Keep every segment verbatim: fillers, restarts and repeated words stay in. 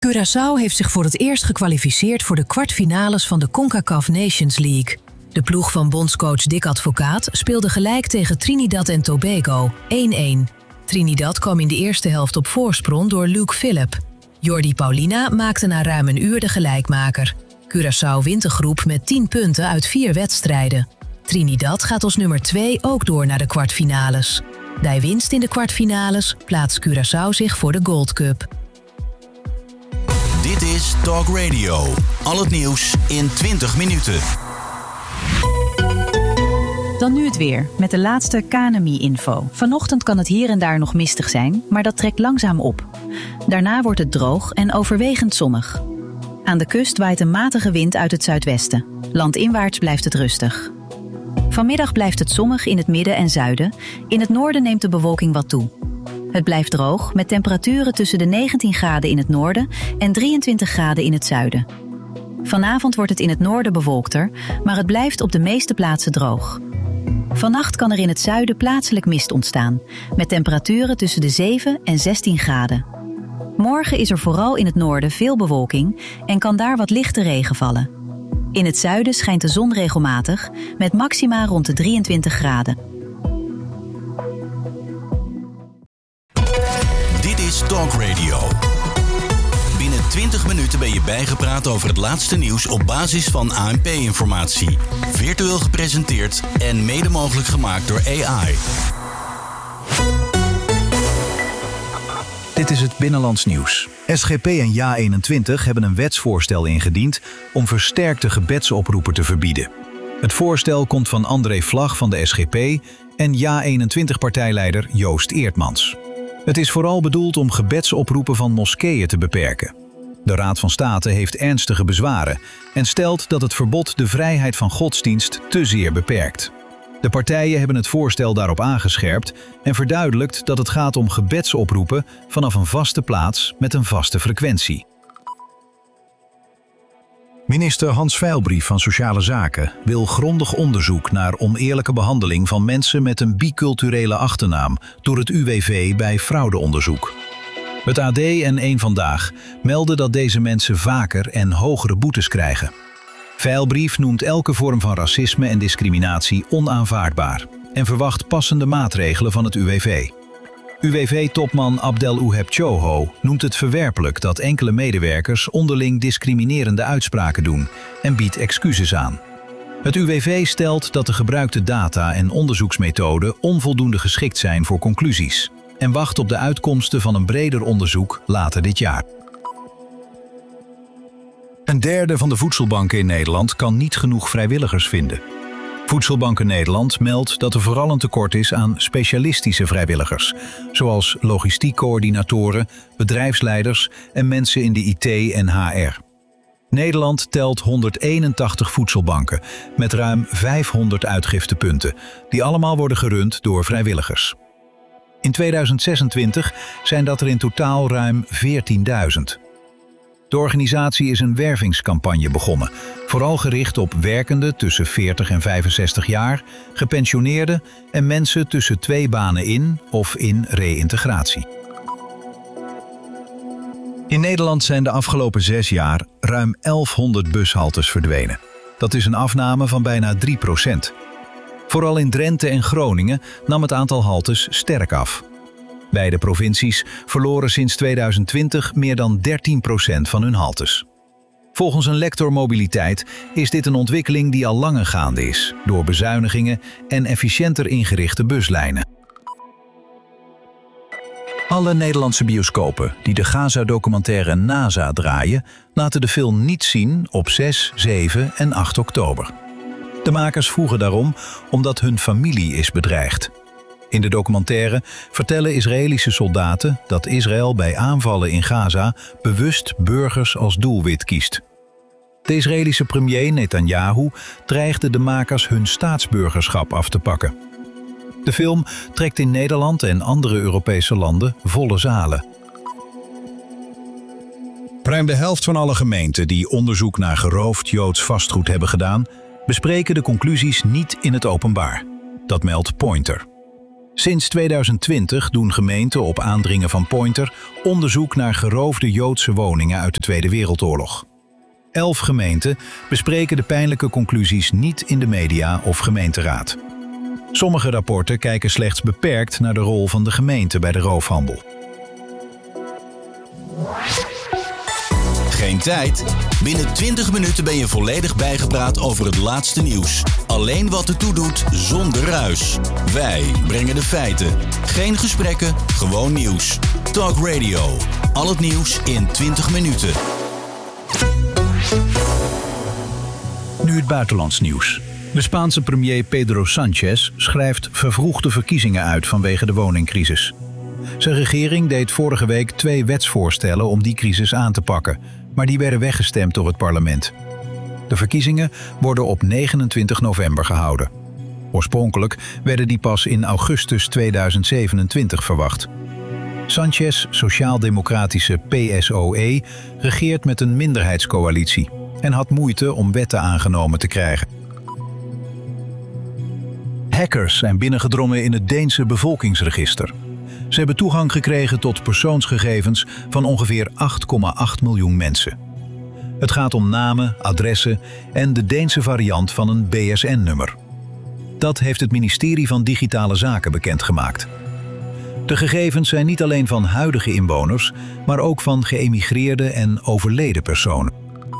Curaçao heeft zich voor het eerst gekwalificeerd voor de kwartfinales van de CONCACAF Nations League. De ploeg van bondscoach Dick Advocaat speelde gelijk tegen Trinidad en Tobago, één-één. Trinidad kwam in de eerste helft op voorsprong door Luke Phillip. Jordi Paulina maakte na ruim een uur de gelijkmaker. Curaçao wint de groep met tien punten uit vier wedstrijden. Trinidad gaat als nummer twee ook door naar de kwartfinales. Bij winst in de kwartfinales plaatst Curaçao zich voor de Gold Cup. Dit is Talk Radio. Al het nieuws in twintig minuten. Dan nu het weer, met de laatste K N M I-info. Vanochtend kan het hier en daar nog mistig zijn, maar dat trekt langzaam op. Daarna wordt het droog en overwegend zonnig. Aan de kust waait een matige wind uit het zuidwesten. Landinwaarts blijft het rustig. Vanmiddag blijft het zonnig in het midden en zuiden. In het noorden neemt de bewolking wat toe. Het blijft droog, met temperaturen tussen de negentien graden in het noorden en drieëntwintig graden in het zuiden. Vanavond wordt het in het noorden bewolkter, maar het blijft op de meeste plaatsen droog. Vannacht kan er in het zuiden plaatselijk mist ontstaan, met temperaturen tussen de zeven en zestien graden. Morgen is er vooral in het noorden veel bewolking en kan daar wat lichte regen vallen. In het zuiden schijnt de zon regelmatig, met maxima rond de drieëntwintig graden. Dit is Talk Radio. Binnen twintig minuten ben je bijgepraat over het laatste nieuws op basis van A N P-informatie. Virtueel gepresenteerd en mede mogelijk gemaakt door A I. Dit is het Binnenlands Nieuws. S G P en Ja eenentwintig hebben een wetsvoorstel ingediend om versterkte gebedsoproepen te verbieden. Het voorstel komt van André Vlag van de S G P en Ja eenentwintig-partijleider Joost Eertmans. Het is vooral bedoeld om gebedsoproepen van moskeeën te beperken. De Raad van State heeft ernstige bezwaren en stelt dat het verbod de vrijheid van godsdienst te zeer beperkt. De partijen hebben het voorstel daarop aangescherpt en verduidelijkt dat het gaat om gebedsoproepen vanaf een vaste plaats met een vaste frequentie. Minister Hans Veilbrief van Sociale Zaken wil grondig onderzoek naar oneerlijke behandeling van mensen met een biculturele achternaam door het U W V bij fraudeonderzoek. Het A D en Eén Vandaag melden dat deze mensen vaker en hogere boetes krijgen. Veilbrief noemt elke vorm van racisme en discriminatie onaanvaardbaar en verwacht passende maatregelen van het U W V. U W V-topman Abdel Ouheb Choho noemt het verwerpelijk dat enkele medewerkers onderling discriminerende uitspraken doen en biedt excuses aan. Het U W V stelt dat de gebruikte data en onderzoeksmethoden onvoldoende geschikt zijn voor conclusies en wacht op de uitkomsten van een breder onderzoek later dit jaar. Een derde van de voedselbanken in Nederland kan niet genoeg vrijwilligers vinden. Voedselbanken Nederland meldt dat er vooral een tekort is aan specialistische vrijwilligers, zoals logistiekcoördinatoren, bedrijfsleiders en mensen in de I T en H R. Nederland telt honderdeenentachtig voedselbanken met ruim vijfhonderd uitgiftepunten, die allemaal worden gerund door vrijwilligers. In tweeduizend zesentwintig zijn dat er in totaal ruim veertienduizend. De organisatie is een wervingscampagne begonnen, vooral gericht op werkenden tussen veertig en vijfenzestig jaar, gepensioneerden en mensen tussen twee banen in of in reïntegratie. In Nederland zijn de afgelopen zes jaar ruim elfhonderd bushaltes verdwenen. Dat is een afname van bijna drie procent. Vooral in Drenthe en Groningen nam het aantal haltes sterk af. Beide provincies verloren sinds tweeduizend twintig meer dan dertien procent van hun haltes. Volgens een lector mobiliteit is dit een ontwikkeling die al langer gaande is, door bezuinigingen en efficiënter ingerichte buslijnen. Alle Nederlandse bioscopen die de Gaza-documentaire NASA draaien, laten de film niet zien op zes, zeven en acht oktober. De makers vroegen daarom omdat hun familie is bedreigd. In de documentaire vertellen Israëlische soldaten dat Israël bij aanvallen in Gaza bewust burgers als doelwit kiest. De Israëlische premier Netanyahu dreigde de makers hun staatsburgerschap af te pakken. De film trekt in Nederland en andere Europese landen volle zalen. Ruim de helft van alle gemeenten die onderzoek naar geroofd Joods vastgoed hebben gedaan, bespreken de conclusies niet in het openbaar. Dat meldt Pointer. Sinds tweeduizend twintig doen gemeenten op aandringen van Poynter onderzoek naar geroofde Joodse woningen uit de Tweede Wereldoorlog. Elf gemeenten bespreken de pijnlijke conclusies niet in de media of gemeenteraad. Sommige rapporten kijken slechts beperkt naar de rol van de gemeente bij de roofhandel. Geen tijd? Binnen twintig minuten ben je volledig bijgepraat over het laatste nieuws. Alleen wat ertoe doet, zonder ruis. Wij brengen de feiten. Geen gesprekken, gewoon nieuws. Talk Radio. Al het nieuws in twintig minuten. Nu het buitenlands nieuws. De Spaanse premier Pedro Sánchez schrijft vervroegde verkiezingen uit vanwege de woningcrisis. Zijn regering deed vorige week twee wetsvoorstellen om die crisis aan te pakken, maar die werden weggestemd door het parlement. De verkiezingen worden op negenentwintig november gehouden. Oorspronkelijk werden die pas in augustus tweeduizend zevenentwintig verwacht. Sánchez' sociaal-democratische P S O E regeert met een minderheidscoalitie en had moeite om wetten aangenomen te krijgen. Hackers zijn binnengedrongen in het Deense bevolkingsregister. Ze hebben toegang gekregen tot persoonsgegevens van ongeveer acht komma acht miljoen mensen. Het gaat om namen, adressen en de Deense variant van een B S N-nummer. Dat heeft het ministerie van Digitale Zaken bekendgemaakt. De gegevens zijn niet alleen van huidige inwoners, maar ook van geëmigreerde en overleden personen.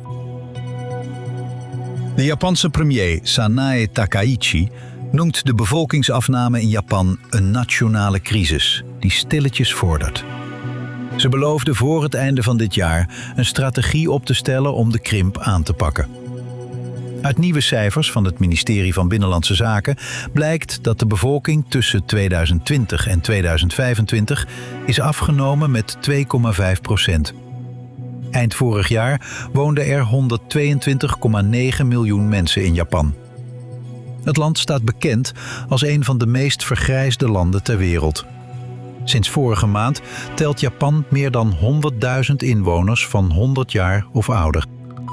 De Japanse premier Sanae Takaichi noemt de bevolkingsafname in Japan een nationale crisis die stilletjes vordert. Ze beloofde voor het einde van dit jaar een strategie op te stellen om de krimp aan te pakken. Uit nieuwe cijfers van het ministerie van Binnenlandse Zaken blijkt dat de bevolking tussen tweeduizend twintig en tweeduizend vijfentwintig is afgenomen met twee komma vijf procent. Eind vorig jaar woonden er honderdtweeëntwintig komma negen miljoen mensen in Japan. Het land staat bekend als een van de meest vergrijsde landen ter wereld. Sinds vorige maand telt Japan meer dan honderdduizend inwoners van honderd jaar of ouder.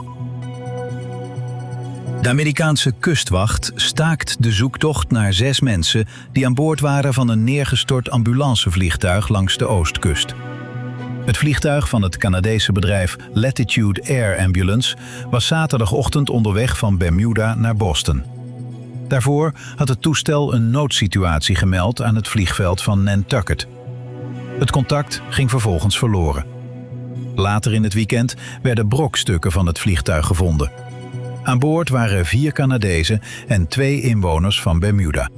De Amerikaanse kustwacht staakt de zoektocht naar zes mensen die aan boord waren van een neergestort ambulancevliegtuig langs de oostkust. Het vliegtuig van het Canadese bedrijf Latitude Air Ambulance was zaterdagochtend onderweg van Bermuda naar Boston. Daarvoor had het toestel een noodsituatie gemeld aan het vliegveld van Nantucket. Het contact ging vervolgens verloren. Later in het weekend werden brokstukken van het vliegtuig gevonden. Aan boord waren vier Canadezen en twee inwoners van Bermuda.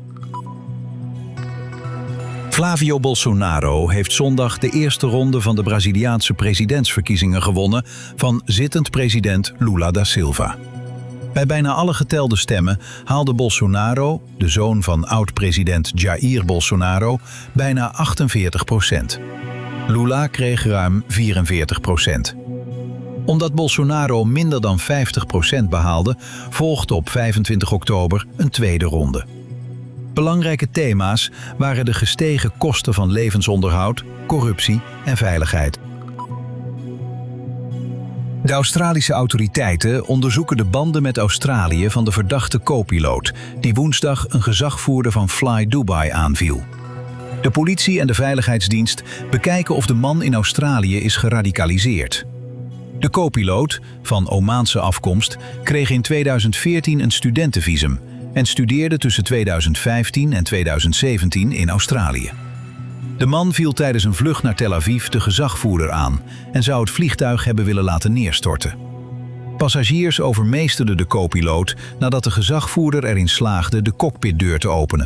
Flavio Bolsonaro heeft zondag de eerste ronde van de Braziliaanse presidentsverkiezingen gewonnen van zittend president Lula da Silva. Bij bijna alle getelde stemmen haalde Bolsonaro, de zoon van oud-president Jair Bolsonaro, bijna achtenveertig procent. Lula kreeg ruim vierenveertig procent. Omdat Bolsonaro minder dan vijftig procent behaalde, volgde op vijfentwintig oktober een tweede ronde. Belangrijke thema's waren de gestegen kosten van levensonderhoud, corruptie en veiligheid. De Australische autoriteiten onderzoeken de banden met Australië van de verdachte co-piloot, die woensdag een gezagvoerder van Fly Dubai aanviel. De politie en de veiligheidsdienst bekijken of de man in Australië is geradicaliseerd. De co-piloot, van Omaanse afkomst, kreeg in tweeduizend veertien een studentenvisum en studeerde tussen tweeduizend vijftien en tweeduizend zeventien in Australië. De man viel tijdens een vlucht naar Tel Aviv de gezagvoerder aan en zou het vliegtuig hebben willen laten neerstorten. Passagiers overmeesterden de co-piloot nadat de gezagvoerder erin slaagde de cockpitdeur te openen.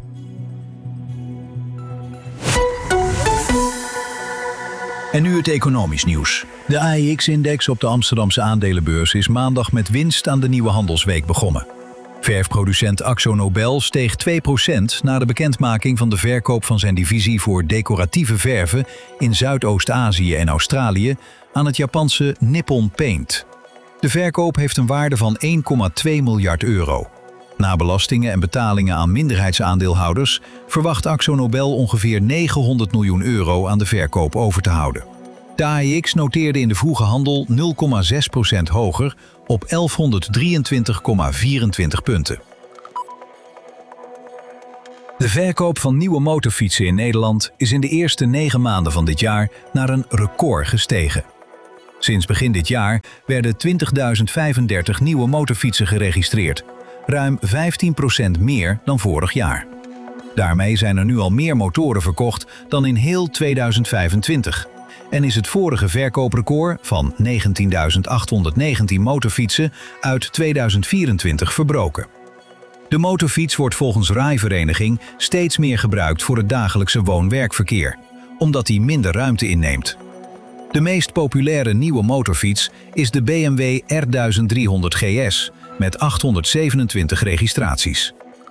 En nu het economisch nieuws. De A E X-index op de Amsterdamse aandelenbeurs is maandag met winst aan de nieuwe handelsweek begonnen. Verfproducent Akzo Nobel steeg twee procent na de bekendmaking van de verkoop van zijn divisie voor decoratieve verven in Zuidoost-Azië en Australië aan het Japanse Nippon Paint. De verkoop heeft een waarde van één komma twee miljard euro. Na belastingen en betalingen aan minderheidsaandeelhouders verwacht Akzo Nobel ongeveer negenhonderd miljoen euro aan de verkoop over te houden. De A E X noteerde in de vroege handel nul komma zes procent hoger op elfhonderddrieëntwintig komma vierentwintig punten. De verkoop van nieuwe motorfietsen in Nederland is in de eerste negen maanden van dit jaar naar een record gestegen. Sinds begin dit jaar werden twintigduizend vijfendertig nieuwe motorfietsen geregistreerd, ruim vijftien procent meer dan vorig jaar. Daarmee zijn er nu al meer motoren verkocht dan in heel tweeduizend vijfentwintig en is het vorige verkooprecord van negentienduizend achthonderdnegentien motorfietsen uit tweeduizend vierentwintig verbroken. De motorfiets wordt volgens Rijvereniging steeds meer gebruikt voor het dagelijkse woon-werkverkeer, omdat die minder ruimte inneemt. De meest populaire nieuwe motorfiets is de B M W R duizend driehonderd G S met achthonderdzevenentwintig registraties.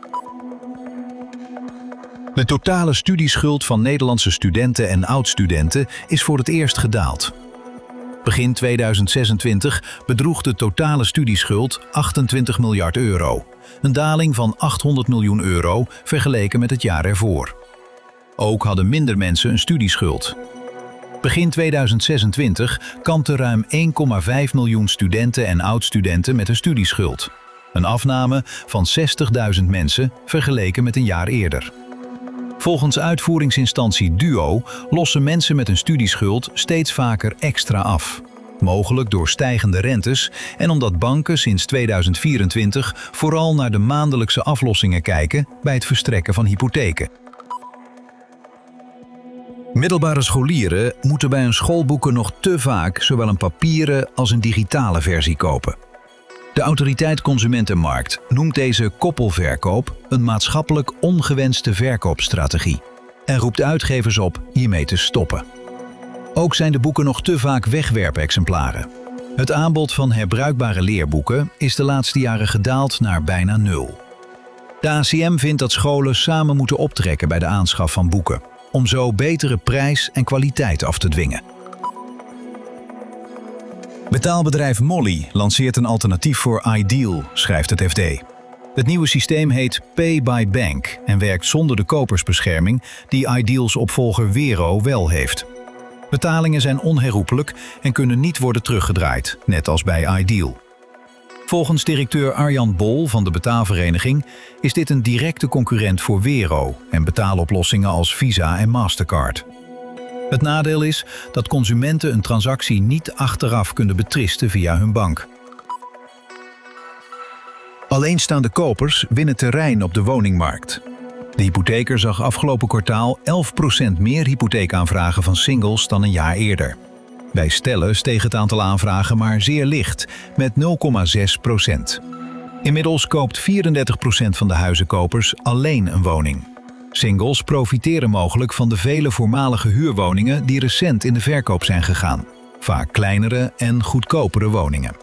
De totale studieschuld van Nederlandse studenten en oud-studenten is voor het eerst gedaald. Begin tweeduizend zesentwintig bedroeg de totale studieschuld achtentwintig miljard euro, een daling van achthonderd miljoen euro vergeleken met het jaar ervoor. Ook hadden minder mensen een studieschuld. Begin tweeduizend zesentwintig kampten ruim één komma vijf miljoen studenten en oud-studenten met een studieschuld. Een afname van zestigduizend mensen vergeleken met een jaar eerder. Volgens uitvoeringsinstantie Duo lossen mensen met een studieschuld steeds vaker extra af. Mogelijk door stijgende rentes en omdat banken sinds tweeduizend vierentwintig vooral naar de maandelijkse aflossingen kijken bij het verstrekken van hypotheken. Middelbare scholieren moeten bij hun schoolboeken nog te vaak zowel een papieren als een digitale versie kopen. De Autoriteit Consument en Markt noemt deze koppelverkoop een maatschappelijk ongewenste verkoopstrategie en roept uitgevers op hiermee te stoppen. Ook zijn de boeken nog te vaak wegwerpexemplaren. Het aanbod van herbruikbare leerboeken is de laatste jaren gedaald naar bijna nul. De A C M vindt dat scholen samen moeten optrekken bij de aanschaf van boeken, om zo betere prijs en kwaliteit af te dwingen. Betaalbedrijf Molly lanceert een alternatief voor iDeal, schrijft het F D. Het nieuwe systeem heet Pay by Bank en werkt zonder de kopersbescherming die iDeals opvolger Wero wel heeft. Betalingen zijn onherroepelijk en kunnen niet worden teruggedraaid, net als bij iDeal. Volgens directeur Arjan Bol van de betaalvereniging is dit een directe concurrent voor Wero en betaaloplossingen als Visa en Mastercard. Het nadeel is dat consumenten een transactie niet achteraf kunnen betristen via hun bank. Alleenstaande kopers winnen terrein op de woningmarkt. De hypotheker zag afgelopen kwartaal elf procent meer hypotheekaanvragen van singles dan een jaar eerder. Bij stellen steeg het aantal aanvragen maar zeer licht, met nul komma zes procent. Inmiddels koopt vierendertig procent van de huizenkopers alleen een woning. Singles profiteren mogelijk van de vele voormalige huurwoningen die recent in de verkoop zijn gegaan. Vaak kleinere en goedkopere woningen.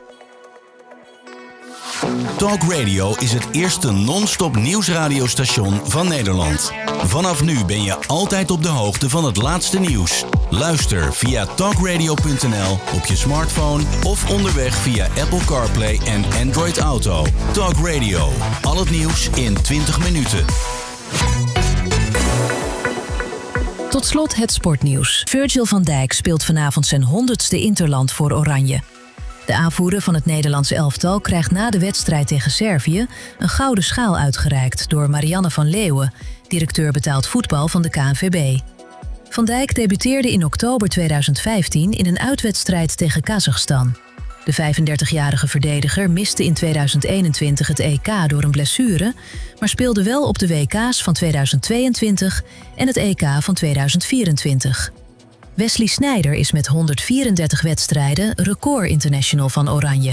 Talk Radio is het eerste non-stop nieuwsradiostation van Nederland. Vanaf nu ben je altijd op de hoogte van het laatste nieuws. Luister via talkradio punt n l op je smartphone of onderweg via Apple CarPlay en Android Auto. Talk Radio, al het nieuws in twintig minuten. Tot slot het sportnieuws. Virgil van Dijk speelt vanavond zijn honderdste interland voor Oranje. De aanvoerder van het Nederlandse elftal krijgt na de wedstrijd tegen Servië een gouden schaal uitgereikt door Marianne van Leeuwen, directeur betaald voetbal van de K N V B. Van Dijk debuteerde in oktober tweeduizend vijftien in een uitwedstrijd tegen Kazachstan. De vijfendertigjarige verdediger miste in tweeduizend eenentwintig het E K door een blessure, maar speelde wel op de W K's van tweeduizend tweeëntwintig en het E K van tweeduizend vierentwintig. Wesley Sneijder is met honderdvierendertig wedstrijden record-international van Oranje.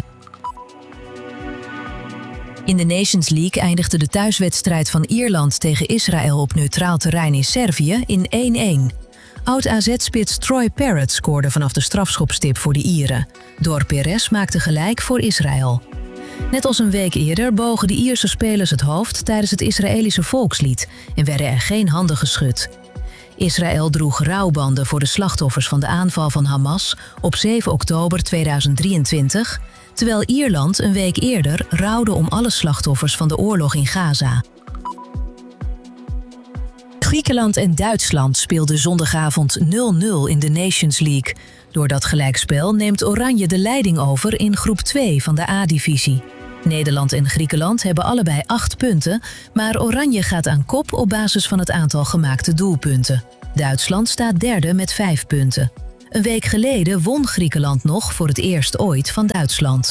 In de Nations League eindigde de thuiswedstrijd van Ierland tegen Israël op neutraal terrein in Servië in één-één. Oud-A Z-spits Troy Parrott scoorde vanaf de strafschopstip voor de Ieren. Dor Perez maakte gelijk voor Israël. Net als een week eerder bogen de Ierse spelers het hoofd tijdens het Israëlische volkslied en werden er geen handen geschud. Israël droeg rouwbanden voor de slachtoffers van de aanval van Hamas op zeven oktober tweeduizend drieëntwintig, terwijl Ierland een week eerder rouwde om alle slachtoffers van de oorlog in Gaza. Griekenland en Duitsland speelden zondagavond nul nul in de Nations League. Door dat gelijkspel neemt Oranje de leiding over in groep twee van de A-divisie. Nederland en Griekenland hebben allebei acht punten, maar Oranje gaat aan kop op basis van het aantal gemaakte doelpunten. Duitsland staat derde met vijf punten. Een week geleden won Griekenland nog voor het eerst ooit van Duitsland.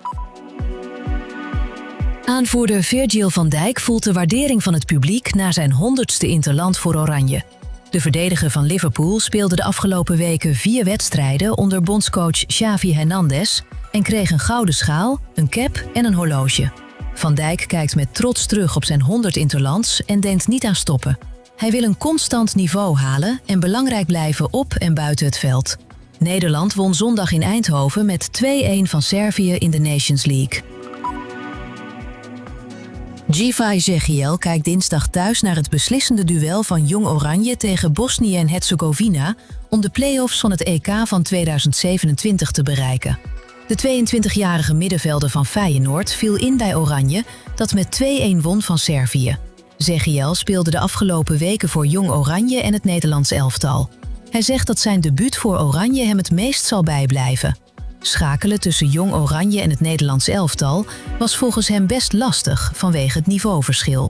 Aanvoerder Virgil van Dijk voelt de waardering van het publiek na zijn honderdste interland voor Oranje. De verdediger van Liverpool speelde de afgelopen weken vier wedstrijden onder bondscoach Xavi Hernandez en kreeg een gouden schaal, een cap en een horloge. Van Dijk kijkt met trots terug op zijn honderd interlands en denkt niet aan stoppen. Hij wil een constant niveau halen en belangrijk blijven op en buiten het veld. Nederland won zondag in Eindhoven met twee-een van Servië in de Nations League. Givay Zegiel kijkt dinsdag thuis naar het beslissende duel van Jong Oranje tegen Bosnië en Herzegovina om de play-offs van het E K van tweeduizend zevenentwintig te bereiken. De tweeëntwintigjarige middenvelder van Feyenoord viel in bij Oranje, dat met twee-een won van Servië. Zegiel speelde de afgelopen weken voor Jong Oranje en het Nederlands elftal. Hij zegt dat zijn debuut voor Oranje hem het meest zal bijblijven. Schakelen tussen Jong Oranje en het Nederlands elftal was volgens hem best lastig vanwege het niveauverschil.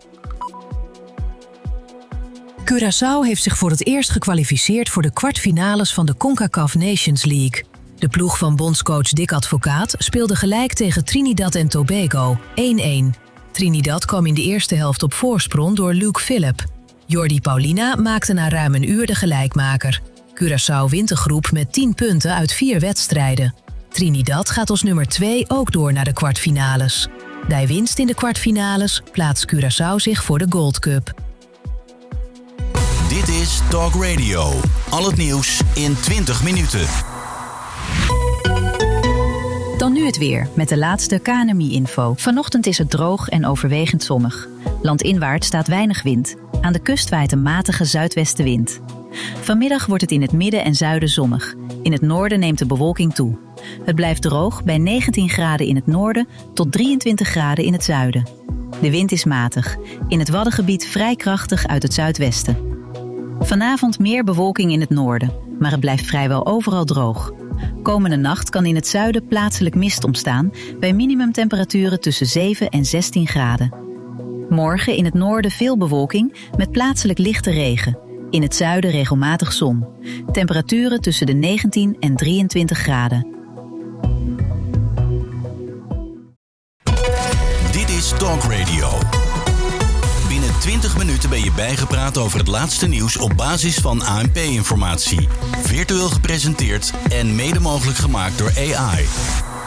Curaçao heeft zich voor het eerst gekwalificeerd voor de kwartfinales van de CONCACAF Nations League. De ploeg van bondscoach Dick Advocaat speelde gelijk tegen Trinidad en Tobago, één-één. Trinidad kwam in de eerste helft op voorsprong door Luke Phillip. Jordi Paulina maakte na ruim een uur de gelijkmaker. Curaçao wint de groep met tien punten uit vier wedstrijden. Trinidad gaat als nummer twee ook door naar de kwartfinales. Bij winst in de kwartfinales plaatst Curaçao zich voor de Gold Cup. Dit is Talk Radio. Al het nieuws in twintig minuten. Dan nu het weer, met de laatste K N M I-info. Vanochtend is het droog en overwegend zonnig. Landinwaarts staat weinig wind. Aan de kust waait een matige zuidwestenwind. Vanmiddag wordt het in het midden en zuiden zonnig. In het noorden neemt de bewolking toe. Het blijft droog bij negentien graden in het noorden tot drieëntwintig graden in het zuiden. De wind is matig. In het Waddengebied vrij krachtig uit het zuidwesten. Vanavond meer bewolking in het noorden, maar het blijft vrijwel overal droog. Komende nacht kan in het zuiden plaatselijk mist ontstaan bij minimumtemperaturen tussen zeven en zestien graden. Morgen in het noorden veel bewolking met plaatselijk lichte regen. In het zuiden regelmatig zon. Temperaturen tussen de negentien en drieëntwintig graden. Dit is Talk Radio. Binnen twintig minuten ben je bijgepraat over het laatste nieuws op basis van A N P-informatie. Virtueel gepresenteerd en mede mogelijk gemaakt door A I.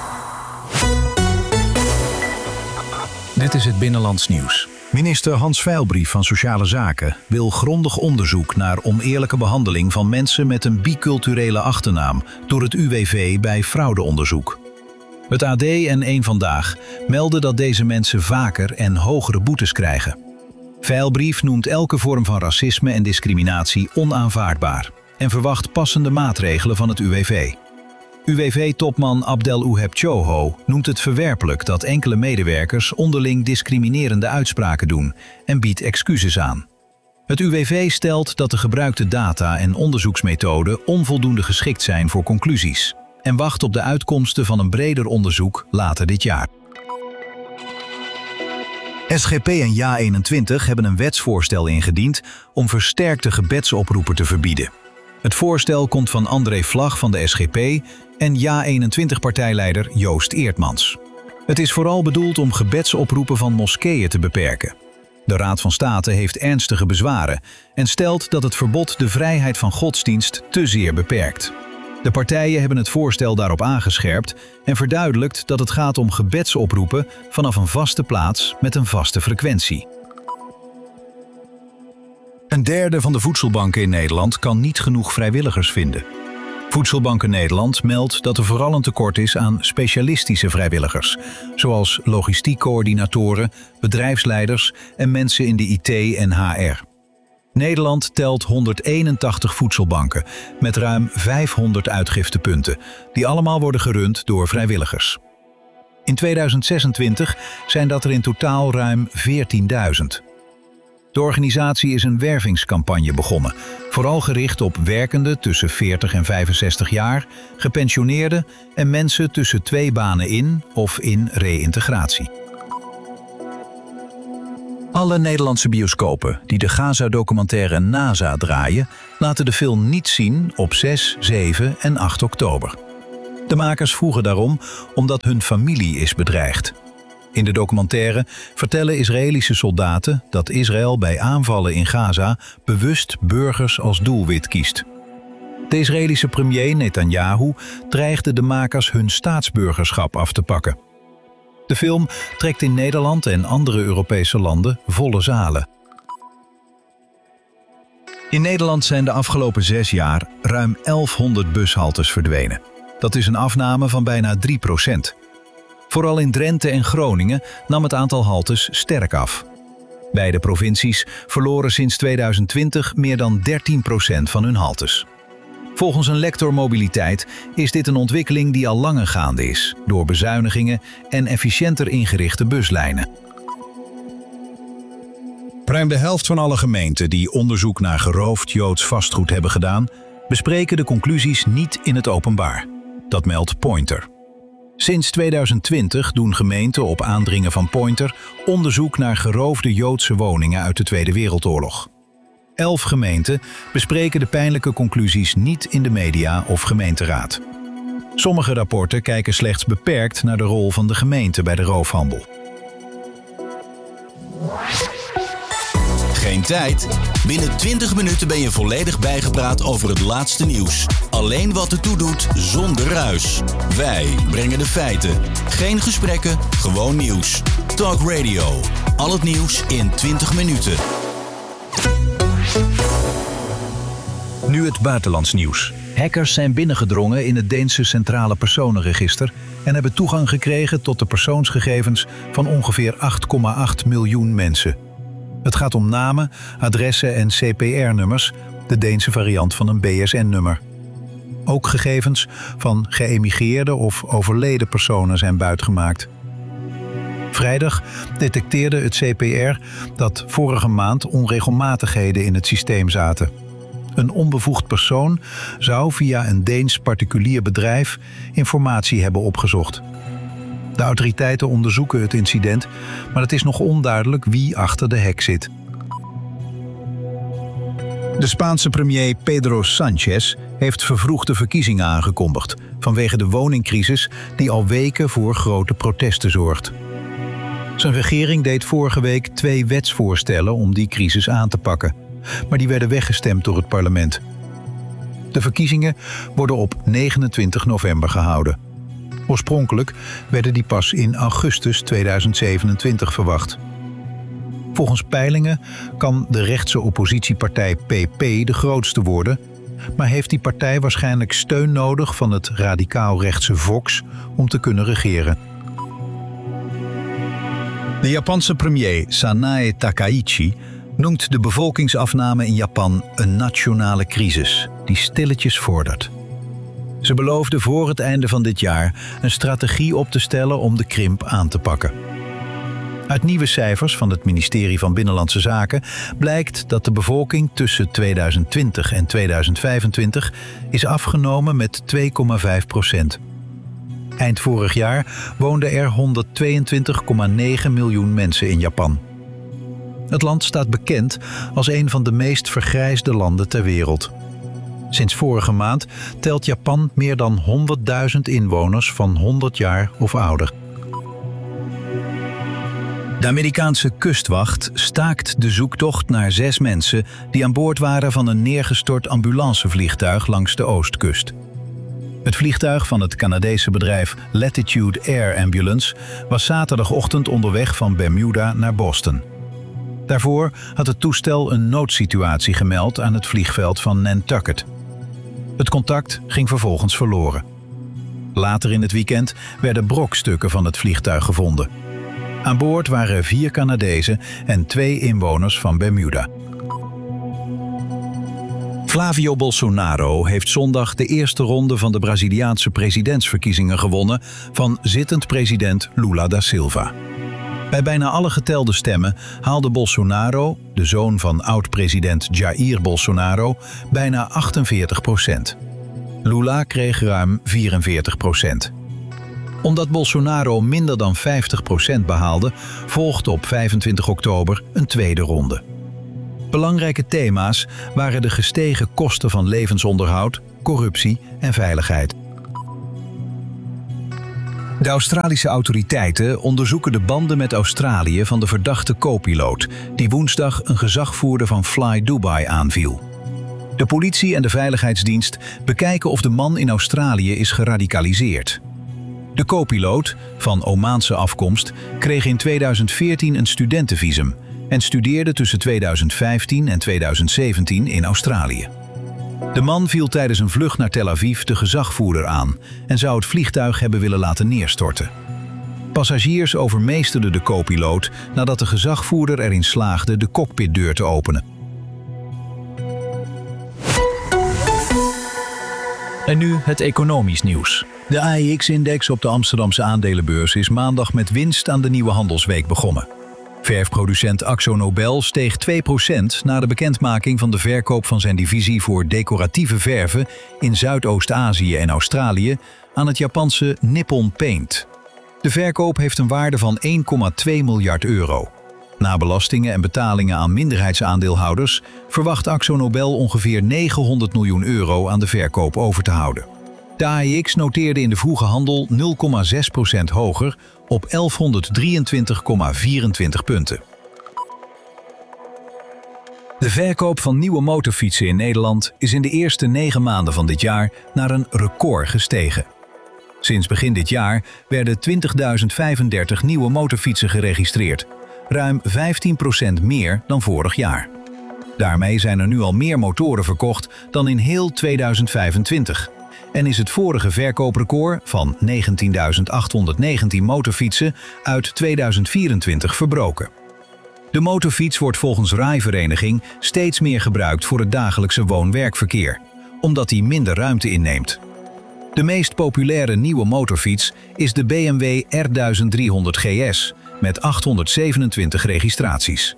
Dit is het Binnenlands Nieuws. Minister Hans Veilbrief van Sociale Zaken wil grondig onderzoek naar oneerlijke behandeling van mensen met een biculturele achternaam door het U W V bij fraudeonderzoek. Het A D en Eén Vandaag melden dat deze mensen vaker en hogere boetes krijgen. Veilbrief noemt elke vorm van racisme en discriminatie onaanvaardbaar en verwacht passende maatregelen van het U W V. U W V-topman Abdel Ouheb Choho noemt het verwerpelijk dat enkele medewerkers onderling discriminerende uitspraken doen en biedt excuses aan. Het U W V stelt dat de gebruikte data en onderzoeksmethoden onvoldoende geschikt zijn voor conclusies en wacht op de uitkomsten van een breder onderzoek later dit jaar. S G P en Ja eenentwintig hebben een wetsvoorstel ingediend om versterkte gebedsoproepen te verbieden. Het voorstel komt van André Vlag van de S G P en Ja eenentwintig-partijleider Joost Eertmans. Het is vooral bedoeld om gebedsoproepen van moskeeën te beperken. De Raad van State heeft ernstige bezwaren en stelt dat het verbod de vrijheid van godsdienst te zeer beperkt. De partijen hebben het voorstel daarop aangescherpt en verduidelijkt dat het gaat om gebedsoproepen vanaf een vaste plaats met een vaste frequentie. Een derde van de voedselbanken in Nederland kan niet genoeg vrijwilligers vinden. Voedselbanken Nederland meldt dat er vooral een tekort is aan specialistische vrijwilligers, zoals logistiekcoördinatoren, bedrijfsleiders en mensen in de I T en H R. Nederland telt honderdeenentachtig voedselbanken met ruim vijfhonderd uitgiftepunten, die allemaal worden gerund door vrijwilligers. In tweeduizend zesentwintig zijn dat er in totaal ruim veertienduizend. De organisatie is een wervingscampagne begonnen, vooral gericht op werkenden tussen veertig en vijfenzestig jaar, gepensioneerden en mensen tussen twee banen in of in reïntegratie. Alle Nederlandse bioscopen die de Gaza-documentaire NASA draaien, laten de film niet zien op zes, zeven en acht oktober. De makers vroegen daarom omdat hun familie is bedreigd. In de documentaire vertellen Israëlische soldaten dat Israël bij aanvallen in Gaza bewust burgers als doelwit kiest. De Israëlische premier Netanyahu dreigde de makers hun staatsburgerschap af te pakken. De film trekt in Nederland en andere Europese landen volle zalen. In Nederland zijn de afgelopen zes jaar ruim elfhonderd bushaltes verdwenen. Dat is een afname van bijna drie procent. Vooral in Drenthe en Groningen nam het aantal haltes sterk af. Beide provincies verloren sinds tweeduizend twintig meer dan dertien procent van hun haltes. Volgens een lector mobiliteit is dit een ontwikkeling die al langer gaande is, door bezuinigingen en efficiënter ingerichte buslijnen. Ruim de helft van alle gemeenten die onderzoek naar geroofd Joods vastgoed hebben gedaan, bespreken de conclusies niet in het openbaar. Dat meldt Pointer. Sinds tweeduizend twintig doen gemeenten op aandringen van Pointer onderzoek naar geroofde Joodse woningen uit de Tweede Wereldoorlog. Elf gemeenten bespreken de pijnlijke conclusies niet in de media of gemeenteraad. Sommige rapporten kijken slechts beperkt naar de rol van de gemeente bij de roofhandel. Geen tijd? Binnen twintig minuten ben je volledig bijgepraat over het laatste nieuws. Alleen wat ertoe doet, zonder ruis. Wij brengen de feiten. Geen gesprekken, gewoon nieuws. Talk Radio. Al het nieuws in twintig minuten. Nu het buitenlands nieuws. Hackers zijn binnengedrongen in het Deense Centrale Personenregister en hebben toegang gekregen tot de persoonsgegevens van ongeveer acht komma acht miljoen mensen. Het gaat om namen, adressen en C P R-nummers, de Deense variant van een B S N-nummer. Ook gegevens van geëmigreerde of overleden personen zijn buitgemaakt. Vrijdag detecteerde het C P R dat vorige maand onregelmatigheden in het systeem zaten. Een onbevoegd persoon zou via een Deens particulier bedrijf informatie hebben opgezocht. De autoriteiten onderzoeken het incident, maar het is nog onduidelijk wie achter de hack zit. De Spaanse premier Pedro Sánchez heeft vervroegde verkiezingen aangekondigd vanwege de woningcrisis die al weken voor grote protesten zorgt. Zijn regering deed vorige week twee wetsvoorstellen om die crisis aan te pakken, maar die werden weggestemd door het parlement. De verkiezingen worden op negenentwintig november gehouden. Oorspronkelijk werden die pas in augustus tweeduizend zevenentwintig verwacht. Volgens peilingen kan de rechtse oppositiepartij P P de grootste worden, maar heeft die partij waarschijnlijk steun nodig van het radicaal-rechtse Vox om te kunnen regeren. De Japanse premier Sanae Takaichi noemt de bevolkingsafname in Japan een nationale crisis die stilletjes vordert. Ze beloofde voor het einde van dit jaar een strategie op te stellen om de krimp aan te pakken. Uit nieuwe cijfers van het ministerie van Binnenlandse Zaken blijkt dat de bevolking tussen tweeduizend twintig en tweeduizend vijfentwintig is afgenomen met twee komma vijf procent. Eind vorig jaar woonden er honderdtweeëntwintig komma negen miljoen mensen in Japan. Het land staat bekend als een van de meest vergrijsde landen ter wereld. Sinds vorige maand telt Japan meer dan honderdduizend inwoners van honderd jaar of ouder. De Amerikaanse kustwacht staakt de zoektocht naar zes mensen die aan boord waren van een neergestort ambulancevliegtuig langs de oostkust. Het vliegtuig van het Canadese bedrijf Latitude Air Ambulance was zaterdagochtend onderweg van Bermuda naar Boston. Daarvoor had het toestel een noodsituatie gemeld aan het vliegveld van Nantucket. Het contact ging vervolgens verloren. Later in het weekend werden brokstukken van het vliegtuig gevonden. Aan boord waren vier Canadezen en twee inwoners van Bermuda. Flavio Bolsonaro heeft zondag de eerste ronde van de Braziliaanse presidentsverkiezingen gewonnen van zittend president Lula da Silva. Bij bijna alle getelde stemmen haalde Bolsonaro, de zoon van oud-president Jair Bolsonaro, bijna achtenveertig procent. Lula kreeg ruim vierenveertig procent. Omdat Bolsonaro minder dan vijftig procent behaalde, volgde op vijfentwintig oktober een tweede ronde. Belangrijke thema's waren de gestegen kosten van levensonderhoud, corruptie en veiligheid. De Australische autoriteiten onderzoeken de banden met Australië van de verdachte co-piloot, die woensdag een gezagvoerder van Fly Dubai aanviel. De politie en de veiligheidsdienst bekijken of de man in Australië is geradicaliseerd. De co-piloot, van Omaanse afkomst, kreeg in tweeduizend veertien een studentenvisum en studeerde tussen tweeduizend vijftien en tweeduizend zeventien in Australië. De man viel tijdens een vlucht naar Tel Aviv de gezagvoerder aan en zou het vliegtuig hebben willen laten neerstorten. Passagiers overmeesterden de co-piloot nadat de gezagvoerder erin slaagde de cockpitdeur te openen. En nu het economisch nieuws. De A E X-index op de Amsterdamse aandelenbeurs is maandag met winst aan de nieuwe handelsweek begonnen. Verfproducent AkzoNobel steeg twee procent na de bekendmaking van de verkoop van zijn divisie voor decoratieve verven in Zuidoost-Azië en Australië aan het Japanse Nippon Paint. De verkoop heeft een waarde van één komma twee miljard euro. Na belastingen en betalingen aan minderheidsaandeelhouders verwacht AkzoNobel ongeveer negenhonderd miljoen euro aan de verkoop over te houden. De A E X noteerde in de vroege handel nul komma zes procent hoger op elfhonderddrieëntwintig komma vierentwintig punten. De verkoop van nieuwe motorfietsen in Nederland is in de eerste negen maanden van dit jaar naar een record gestegen. Sinds begin dit jaar werden twintigduizend vijfendertig nieuwe motorfietsen geregistreerd, ruim vijftien procent meer dan vorig jaar. Daarmee zijn er nu al meer motoren verkocht dan in heel tweeduizend vijfentwintig. En is het vorige verkooprecord van negentienduizend achthonderdnegentien motorfietsen uit tweeduizend vierentwintig verbroken. De motorfiets wordt volgens Rijvereniging steeds meer gebruikt voor het dagelijkse woon-werkverkeer, omdat die minder ruimte inneemt. De meest populaire nieuwe motorfiets is de B M W R duizend driehonderd G S met achthonderdzevenentwintig registraties.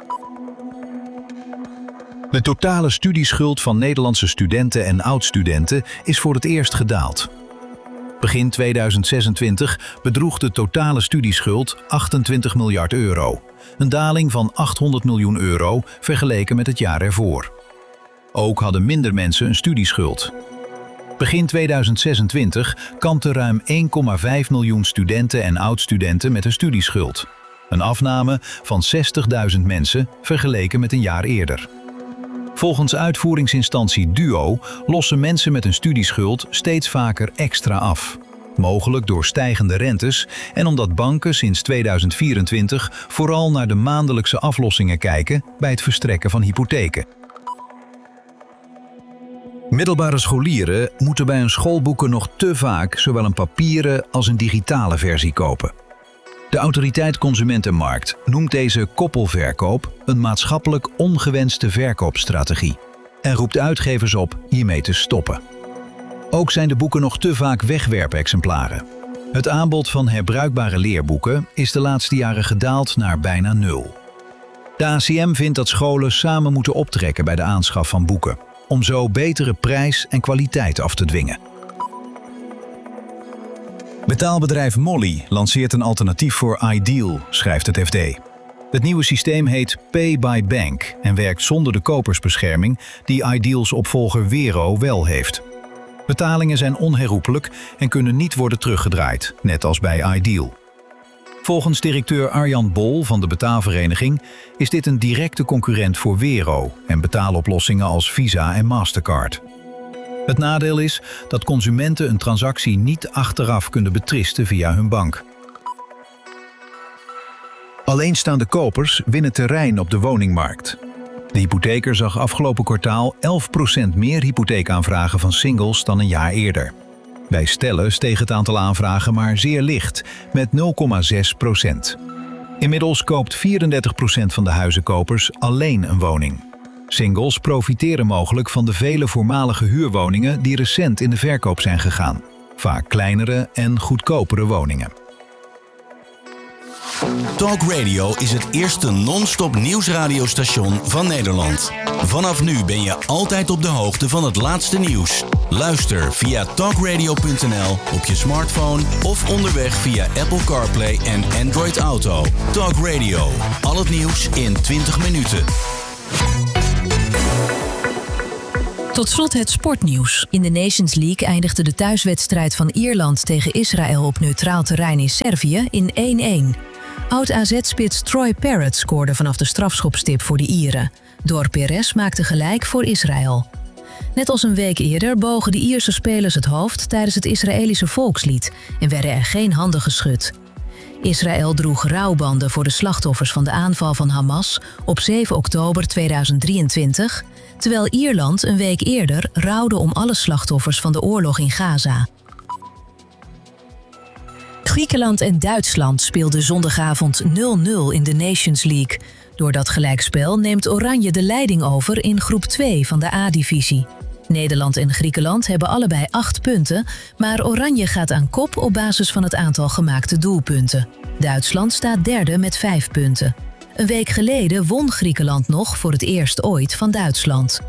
De totale studieschuld van Nederlandse studenten en oud-studenten is voor het eerst gedaald. Begin tweeduizend zesentwintig bedroeg de totale studieschuld achtentwintig miljard euro, een daling van achthonderd miljoen euro vergeleken met het jaar ervoor. Ook hadden minder mensen een studieschuld. Begin tweeduizend zesentwintig kampten ruim één komma vijf miljoen studenten en oud-studenten met een studieschuld. Een afname van zestigduizend mensen vergeleken met een jaar eerder. Volgens uitvoeringsinstantie Duo lossen mensen met een studieschuld steeds vaker extra af. Mogelijk door stijgende rentes en omdat banken sinds tweeduizend vierentwintig vooral naar de maandelijkse aflossingen kijken bij het verstrekken van hypotheken. Middelbare scholieren moeten bij hun schoolboeken nog te vaak zowel een papieren als een digitale versie kopen. De Autoriteit Consument en Markt noemt deze koppelverkoop een maatschappelijk ongewenste verkoopstrategie en roept uitgevers op hiermee te stoppen. Ook zijn de boeken nog te vaak wegwerpexemplaren. Het aanbod van herbruikbare leerboeken is de laatste jaren gedaald naar bijna nul. De A C M vindt dat scholen samen moeten optrekken bij de aanschaf van boeken, om zo betere prijs en kwaliteit af te dwingen. Betaalbedrijf Molly lanceert een alternatief voor iDeal, schrijft het F D. Het nieuwe systeem heet Pay by Bank en werkt zonder de kopersbescherming die iDeals opvolger Wero wel heeft. Betalingen zijn onherroepelijk en kunnen niet worden teruggedraaid, net als bij iDeal. Volgens directeur Arjan Bol van de betaalvereniging is dit een directe concurrent voor Wero en betaaloplossingen als Visa en Mastercard. Het nadeel is dat consumenten een transactie niet achteraf kunnen betristen via hun bank. Alleenstaande kopers winnen terrein op de woningmarkt. De hypotheker zag afgelopen kwartaal elf procent meer hypotheekaanvragen van singles dan een jaar eerder. Bij stellen steeg het aantal aanvragen maar zeer licht, met nul komma zes procent. Inmiddels koopt vierendertig procent van de huizenkopers alleen een woning. Singles profiteren mogelijk van de vele voormalige huurwoningen die recent in de verkoop zijn gegaan. Vaak kleinere en goedkopere woningen. Talk Radio is het eerste non-stop nieuwsradiostation van Nederland. Vanaf nu ben je altijd op de hoogte van het laatste nieuws. Luister via talkradio punt n l op je smartphone of onderweg via Apple CarPlay en Android Auto. Talk Radio. Al het nieuws in twintig minuten. Tot slot het sportnieuws. In de Nations League eindigde de thuiswedstrijd van Ierland tegen Israël op neutraal terrein in Servië in één-één. Oud-A Z-spits Troy Parrott scoorde vanaf de strafschopstip voor de Ieren. Dor Perez maakte gelijk voor Israël. Net als een week eerder bogen de Ierse spelers het hoofd tijdens het Israëlische volkslied en werden er geen handen geschud. Israël droeg rouwbanden voor de slachtoffers van de aanval van Hamas op zeven oktober tweeduizend drieëntwintig, terwijl Ierland een week eerder rouwde om alle slachtoffers van de oorlog in Gaza. Griekenland en Duitsland speelden zondagavond nul nul in de Nations League. Door dat gelijkspel neemt Oranje de leiding over in groep twee van de A-divisie. Nederland en Griekenland hebben allebei acht punten, maar Oranje gaat aan kop op basis van het aantal gemaakte doelpunten. Duitsland staat derde met vijf punten. Een week geleden won Griekenland nog voor het eerst ooit van Duitsland.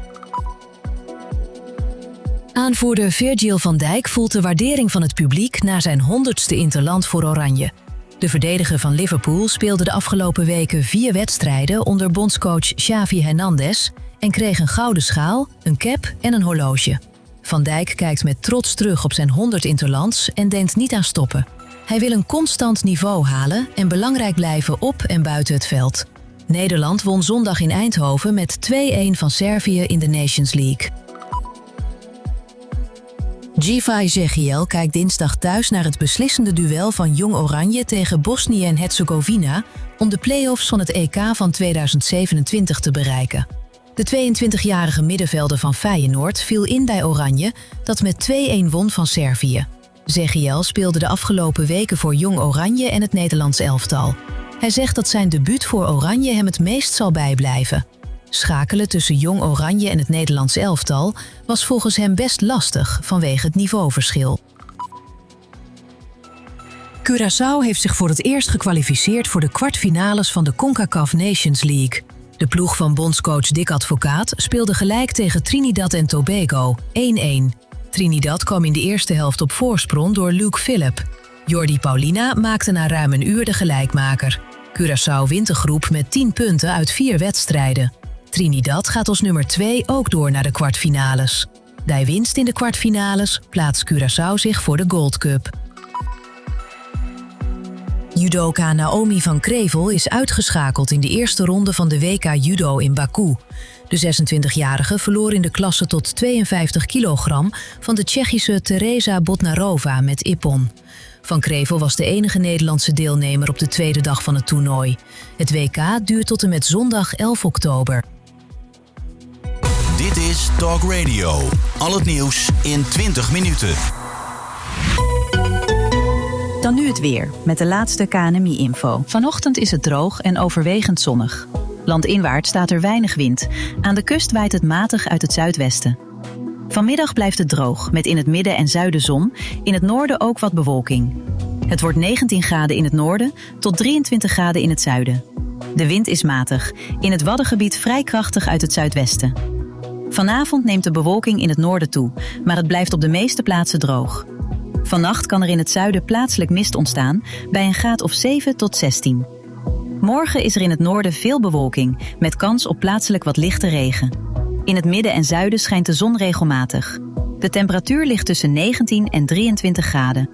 Aanvoerder Virgil van Dijk voelt de waardering van het publiek na zijn honderdste interland voor Oranje. De verdediger van Liverpool speelde de afgelopen weken vier wedstrijden onder bondscoach Xavi Hernandez en kreeg een gouden schaal, een cap en een horloge. Van Dijk kijkt met trots terug op zijn honderd interlands en denkt niet aan stoppen. Hij wil een constant niveau halen en belangrijk blijven op en buiten het veld. Nederland won zondag in Eindhoven met twee-één van Servië in de Nations League. Givay Zegiel kijkt dinsdag thuis naar het beslissende duel van Jong Oranje tegen Bosnië en Herzegovina om de play-offs van het E K van tweeduizend zevenentwintig te bereiken. De tweeëntwintigjarige middenvelder van Feyenoord viel in bij Oranje, dat met twee-één won van Servië. Zegiel speelde de afgelopen weken voor Jong Oranje en het Nederlands elftal. Hij zegt dat zijn debuut voor Oranje hem het meest zal bijblijven. Schakelen tussen Jong Oranje en het Nederlands elftal was volgens hem best lastig vanwege het niveauverschil. Curaçao heeft zich voor het eerst gekwalificeerd voor de kwartfinales van de CONCACAF Nations League. De ploeg van bondscoach Dick Advocaat speelde gelijk tegen Trinidad en Tobago, één-één. Trinidad kwam in de eerste helft op voorsprong door Luke Phillip. Jordi Paulina maakte na ruim een uur de gelijkmaker. Curaçao wint de groep met tien punten uit vier wedstrijden. Trinidad gaat als nummer twee ook door naar de kwartfinales. Bij winst in de kwartfinales plaatst Curaçao zich voor de Gold Cup. Judoka Naomi van Krevel is uitgeschakeld in de eerste ronde van de W K Judo in Baku. De zesentwintigjarige verloor in de klasse tot tweeënvijftig kilogram van de Tsjechische Teresa Botnarova met ippon. Van Krevel was de enige Nederlandse deelnemer op de tweede dag van het toernooi. Het W K duurt tot en met zondag elf oktober. Dit is Talk Radio. Al het nieuws in twintig minuten. Dan nu het weer, met de laatste K N M I-info. Vanochtend is het droog en overwegend zonnig. Landinwaarts staat er weinig wind. Aan de kust waait het matig uit het zuidwesten. Vanmiddag blijft het droog, met in het midden en zuiden zon, in het noorden ook wat bewolking. Het wordt negentien graden in het noorden tot drieëntwintig graden in het zuiden. De wind is matig, in het Waddengebied vrij krachtig uit het zuidwesten. Vanavond neemt de bewolking in het noorden toe, maar het blijft op de meeste plaatsen droog. Vannacht kan er in het zuiden plaatselijk mist ontstaan, bij een graad of zeven tot zestien. Morgen is er in het noorden veel bewolking, met kans op plaatselijk wat lichte regen. In het midden en zuiden schijnt de zon regelmatig. De temperatuur ligt tussen negentien en drieëntwintig graden.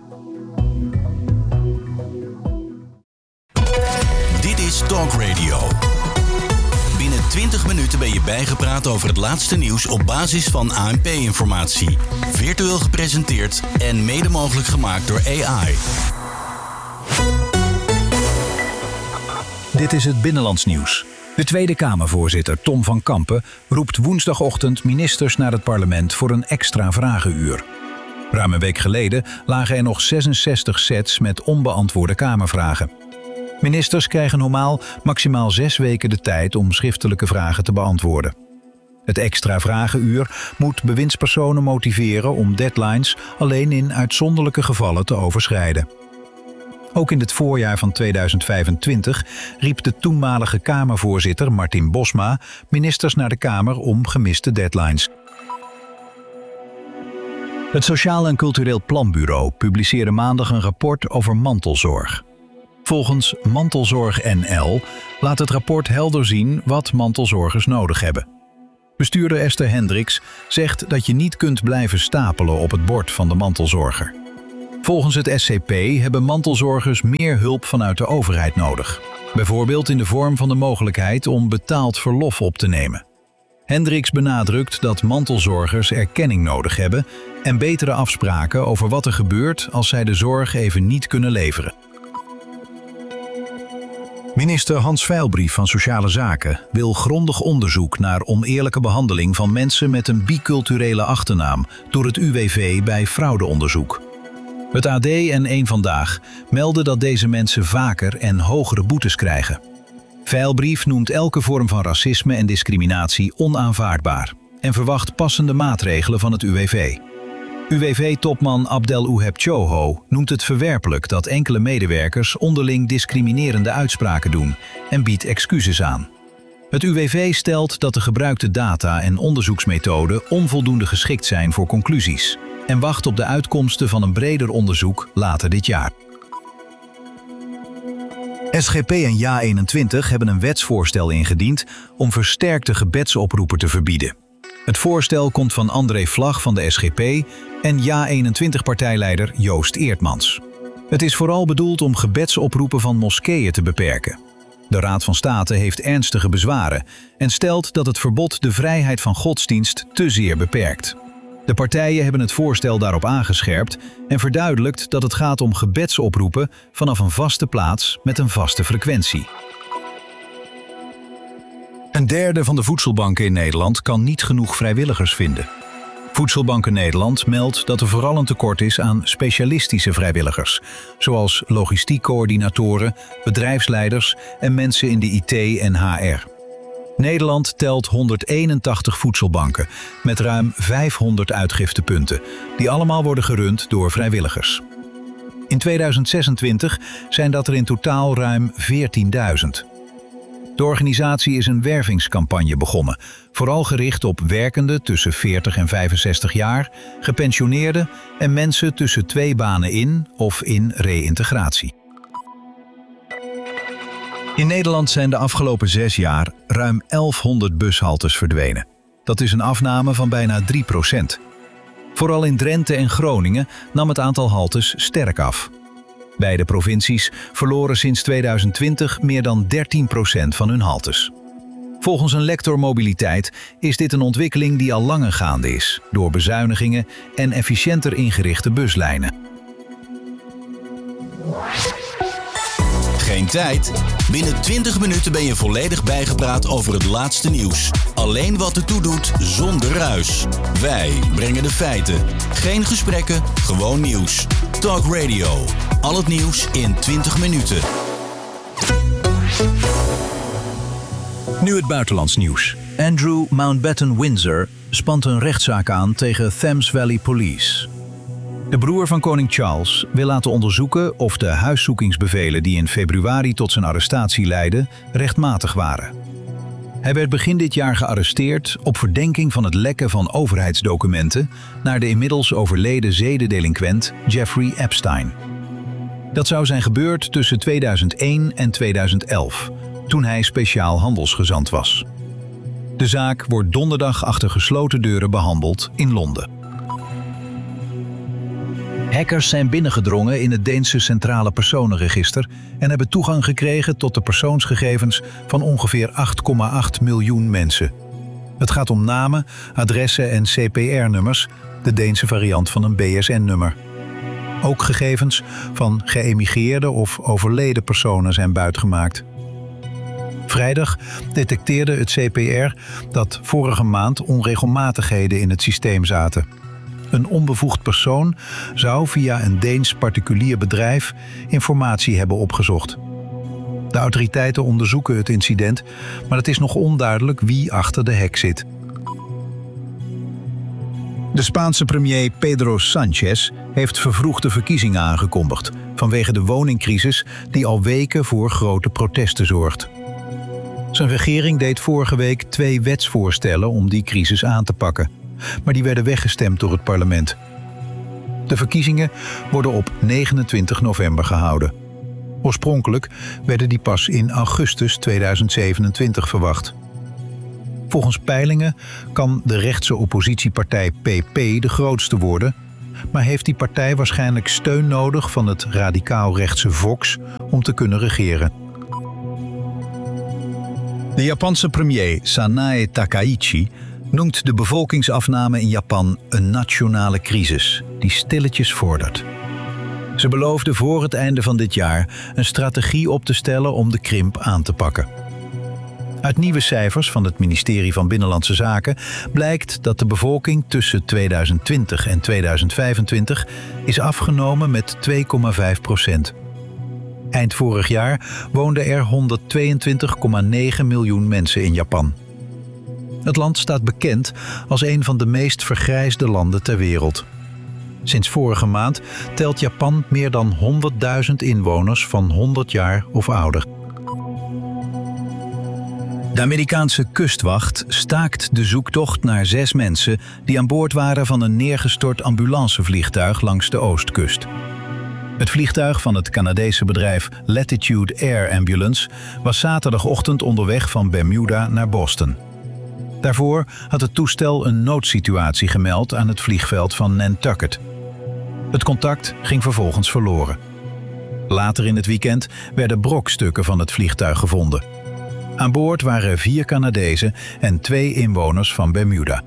Dit is Talk Radio. Binnen twintig minuten ben je bijgepraat over het laatste nieuws op basis van A N P-informatie. Virtueel gepresenteerd en mede mogelijk gemaakt door A I. Dit is het Binnenlands Nieuws. De Tweede Kamervoorzitter Tom van Kampen roept woensdagochtend ministers naar het parlement voor een extra vragenuur. Ruim een week geleden lagen er nog zesenzestig sets met onbeantwoorde Kamervragen. Ministers krijgen normaal maximaal zes weken de tijd om schriftelijke vragen te beantwoorden. Het extra vragenuur moet bewindspersonen motiveren om deadlines alleen in uitzonderlijke gevallen te overschrijden. Ook in het voorjaar van tweeduizend vijfentwintig riep de toenmalige Kamervoorzitter Martin Bosma ministers naar de Kamer om gemiste deadlines. Het Sociaal en Cultureel Planbureau publiceerde maandag een rapport over mantelzorg. Volgens Mantelzorg N L laat het rapport helder zien wat mantelzorgers nodig hebben. Bestuurder Esther Hendricks zegt dat je niet kunt blijven stapelen op het bord van de mantelzorger. Volgens het S C P hebben mantelzorgers meer hulp vanuit de overheid nodig. Bijvoorbeeld in de vorm van de mogelijkheid om betaald verlof op te nemen. Hendricks benadrukt dat mantelzorgers erkenning nodig hebben en betere afspraken over wat er gebeurt als zij de zorg even niet kunnen leveren. Minister Hans Veilbrief van Sociale Zaken wil grondig onderzoek naar oneerlijke behandeling van mensen met een biculturele achternaam door het U W V bij fraudeonderzoek. Het A D en Eén Vandaag melden dat deze mensen vaker en hogere boetes krijgen. Veilbrief noemt elke vorm van racisme en discriminatie onaanvaardbaar en verwacht passende maatregelen van het U W V. U W V-topman Abdel Ouheb Choho noemt het verwerpelijk dat enkele medewerkers onderling discriminerende uitspraken doen en biedt excuses aan. Het U W V stelt dat de gebruikte data en onderzoeksmethoden onvoldoende geschikt zijn voor conclusies en wacht op de uitkomsten van een breder onderzoek later dit jaar. S G P en Ja eenentwintig hebben een wetsvoorstel ingediend om versterkte gebedsoproepen te verbieden. Het voorstel komt van André Vlag van de S G P en Ja eenentwintig-partijleider Joost Eertmans. Het is vooral bedoeld om gebedsoproepen van moskeeën te beperken. De Raad van State heeft ernstige bezwaren en stelt dat het verbod de vrijheid van godsdienst te zeer beperkt. De partijen hebben het voorstel daarop aangescherpt en verduidelijkt dat het gaat om gebedsoproepen vanaf een vaste plaats met een vaste frequentie. Een derde van de voedselbanken in Nederland kan niet genoeg vrijwilligers vinden. Voedselbanken Nederland meldt dat er vooral een tekort is aan specialistische vrijwilligers, zoals logistiekcoördinatoren, bedrijfsleiders en mensen in de I T en H R. Nederland telt honderdeenentachtig voedselbanken met ruim vijfhonderd uitgiftepunten, die allemaal worden gerund door vrijwilligers. In tweeduizend zesentwintig zijn dat er in totaal ruim veertienduizend. De organisatie is een wervingscampagne begonnen, vooral gericht op werkenden tussen veertig en vijfenzestig jaar, gepensioneerden en mensen tussen twee banen in of in reïntegratie. In Nederland zijn de afgelopen zes jaar ruim elfhonderd bushaltes verdwenen. Dat is een afname van bijna drie procent. Vooral in Drenthe en Groningen nam het aantal haltes sterk af. Beide provincies verloren sinds tweeduizend twintig meer dan dertien procent van hun haltes. Volgens een lector mobiliteit is dit een ontwikkeling die al langer gaande is, door bezuinigingen en efficiënter ingerichte buslijnen. Geen tijd? Binnen twintig minuten ben je volledig bijgepraat over het laatste nieuws. Alleen wat ertoe doet, zonder ruis. Wij brengen de feiten. Geen gesprekken, gewoon nieuws. Talk Radio. Al het nieuws in twintig minuten. Nu het buitenlands nieuws. Andrew Mountbatten-Windsor spant een rechtszaak aan tegen Thames Valley Police. De broer van koning Charles wil laten onderzoeken of de huiszoekingsbevelen die in februari tot zijn arrestatie leidden rechtmatig waren. Hij werd begin dit jaar gearresteerd op verdenking van het lekken van overheidsdocumenten naar de inmiddels overleden zedendelinquent Jeffrey Epstein. Dat zou zijn gebeurd tussen tweeduizend één en tweeduizend elf, toen hij speciaal handelsgezant was. De zaak wordt donderdag achter gesloten deuren behandeld in Londen. Hackers zijn binnengedrongen in het Deense Centrale Personenregister en hebben toegang gekregen tot de persoonsgegevens van ongeveer acht komma acht miljoen mensen. Het gaat om namen, adressen en C P R-nummers, de Deense variant van een B S N-nummer. Ook gegevens van geëmigreerde of overleden personen zijn buitgemaakt. Vrijdag detecteerde het C P R dat vorige maand onregelmatigheden in het systeem zaten. Een onbevoegd persoon zou via een Deens particulier bedrijf informatie hebben opgezocht. De autoriteiten onderzoeken het incident, maar het is nog onduidelijk wie achter de hack zit. De Spaanse premier Pedro Sánchez heeft vervroegde verkiezingen aangekondigd, vanwege de woningcrisis die al weken voor grote protesten zorgt. Zijn regering deed vorige week twee wetsvoorstellen om die crisis aan te pakken, maar die werden weggestemd door het parlement. De verkiezingen worden op negenentwintig november gehouden. Oorspronkelijk werden die pas in augustus tweeduizend zevenentwintig verwacht. Volgens peilingen kan de rechtse oppositiepartij P P de grootste worden, maar heeft die partij waarschijnlijk steun nodig van het radicaal-rechtse Vox om te kunnen regeren. De Japanse premier Sanae Takaichi noemt de bevolkingsafname in Japan een nationale crisis die stilletjes vordert. Ze beloofde voor het einde van dit jaar een strategie op te stellen om de krimp aan te pakken. Uit nieuwe cijfers van het ministerie van Binnenlandse Zaken blijkt dat de bevolking tussen tweeduizend twintig en tweeduizend vijfentwintig is afgenomen met twee komma vijf procent. Eind vorig jaar woonden er honderdtweeëntwintig komma negen miljoen mensen in Japan. Het land staat bekend als een van de meest vergrijsde landen ter wereld. Sinds vorige maand telt Japan meer dan honderdduizend inwoners van honderd jaar of ouder. De Amerikaanse kustwacht staakt de zoektocht naar zes mensen die aan boord waren van een neergestort ambulancevliegtuig langs de oostkust. Het vliegtuig van het Canadese bedrijf Latitude Air Ambulance was zaterdagochtend onderweg van Bermuda naar Boston. Daarvoor had het toestel een noodsituatie gemeld aan het vliegveld van Nantucket. Het contact ging vervolgens verloren. Later in het weekend werden brokstukken van het vliegtuig gevonden. Aan boord waren vier Canadezen en twee inwoners van Bermuda.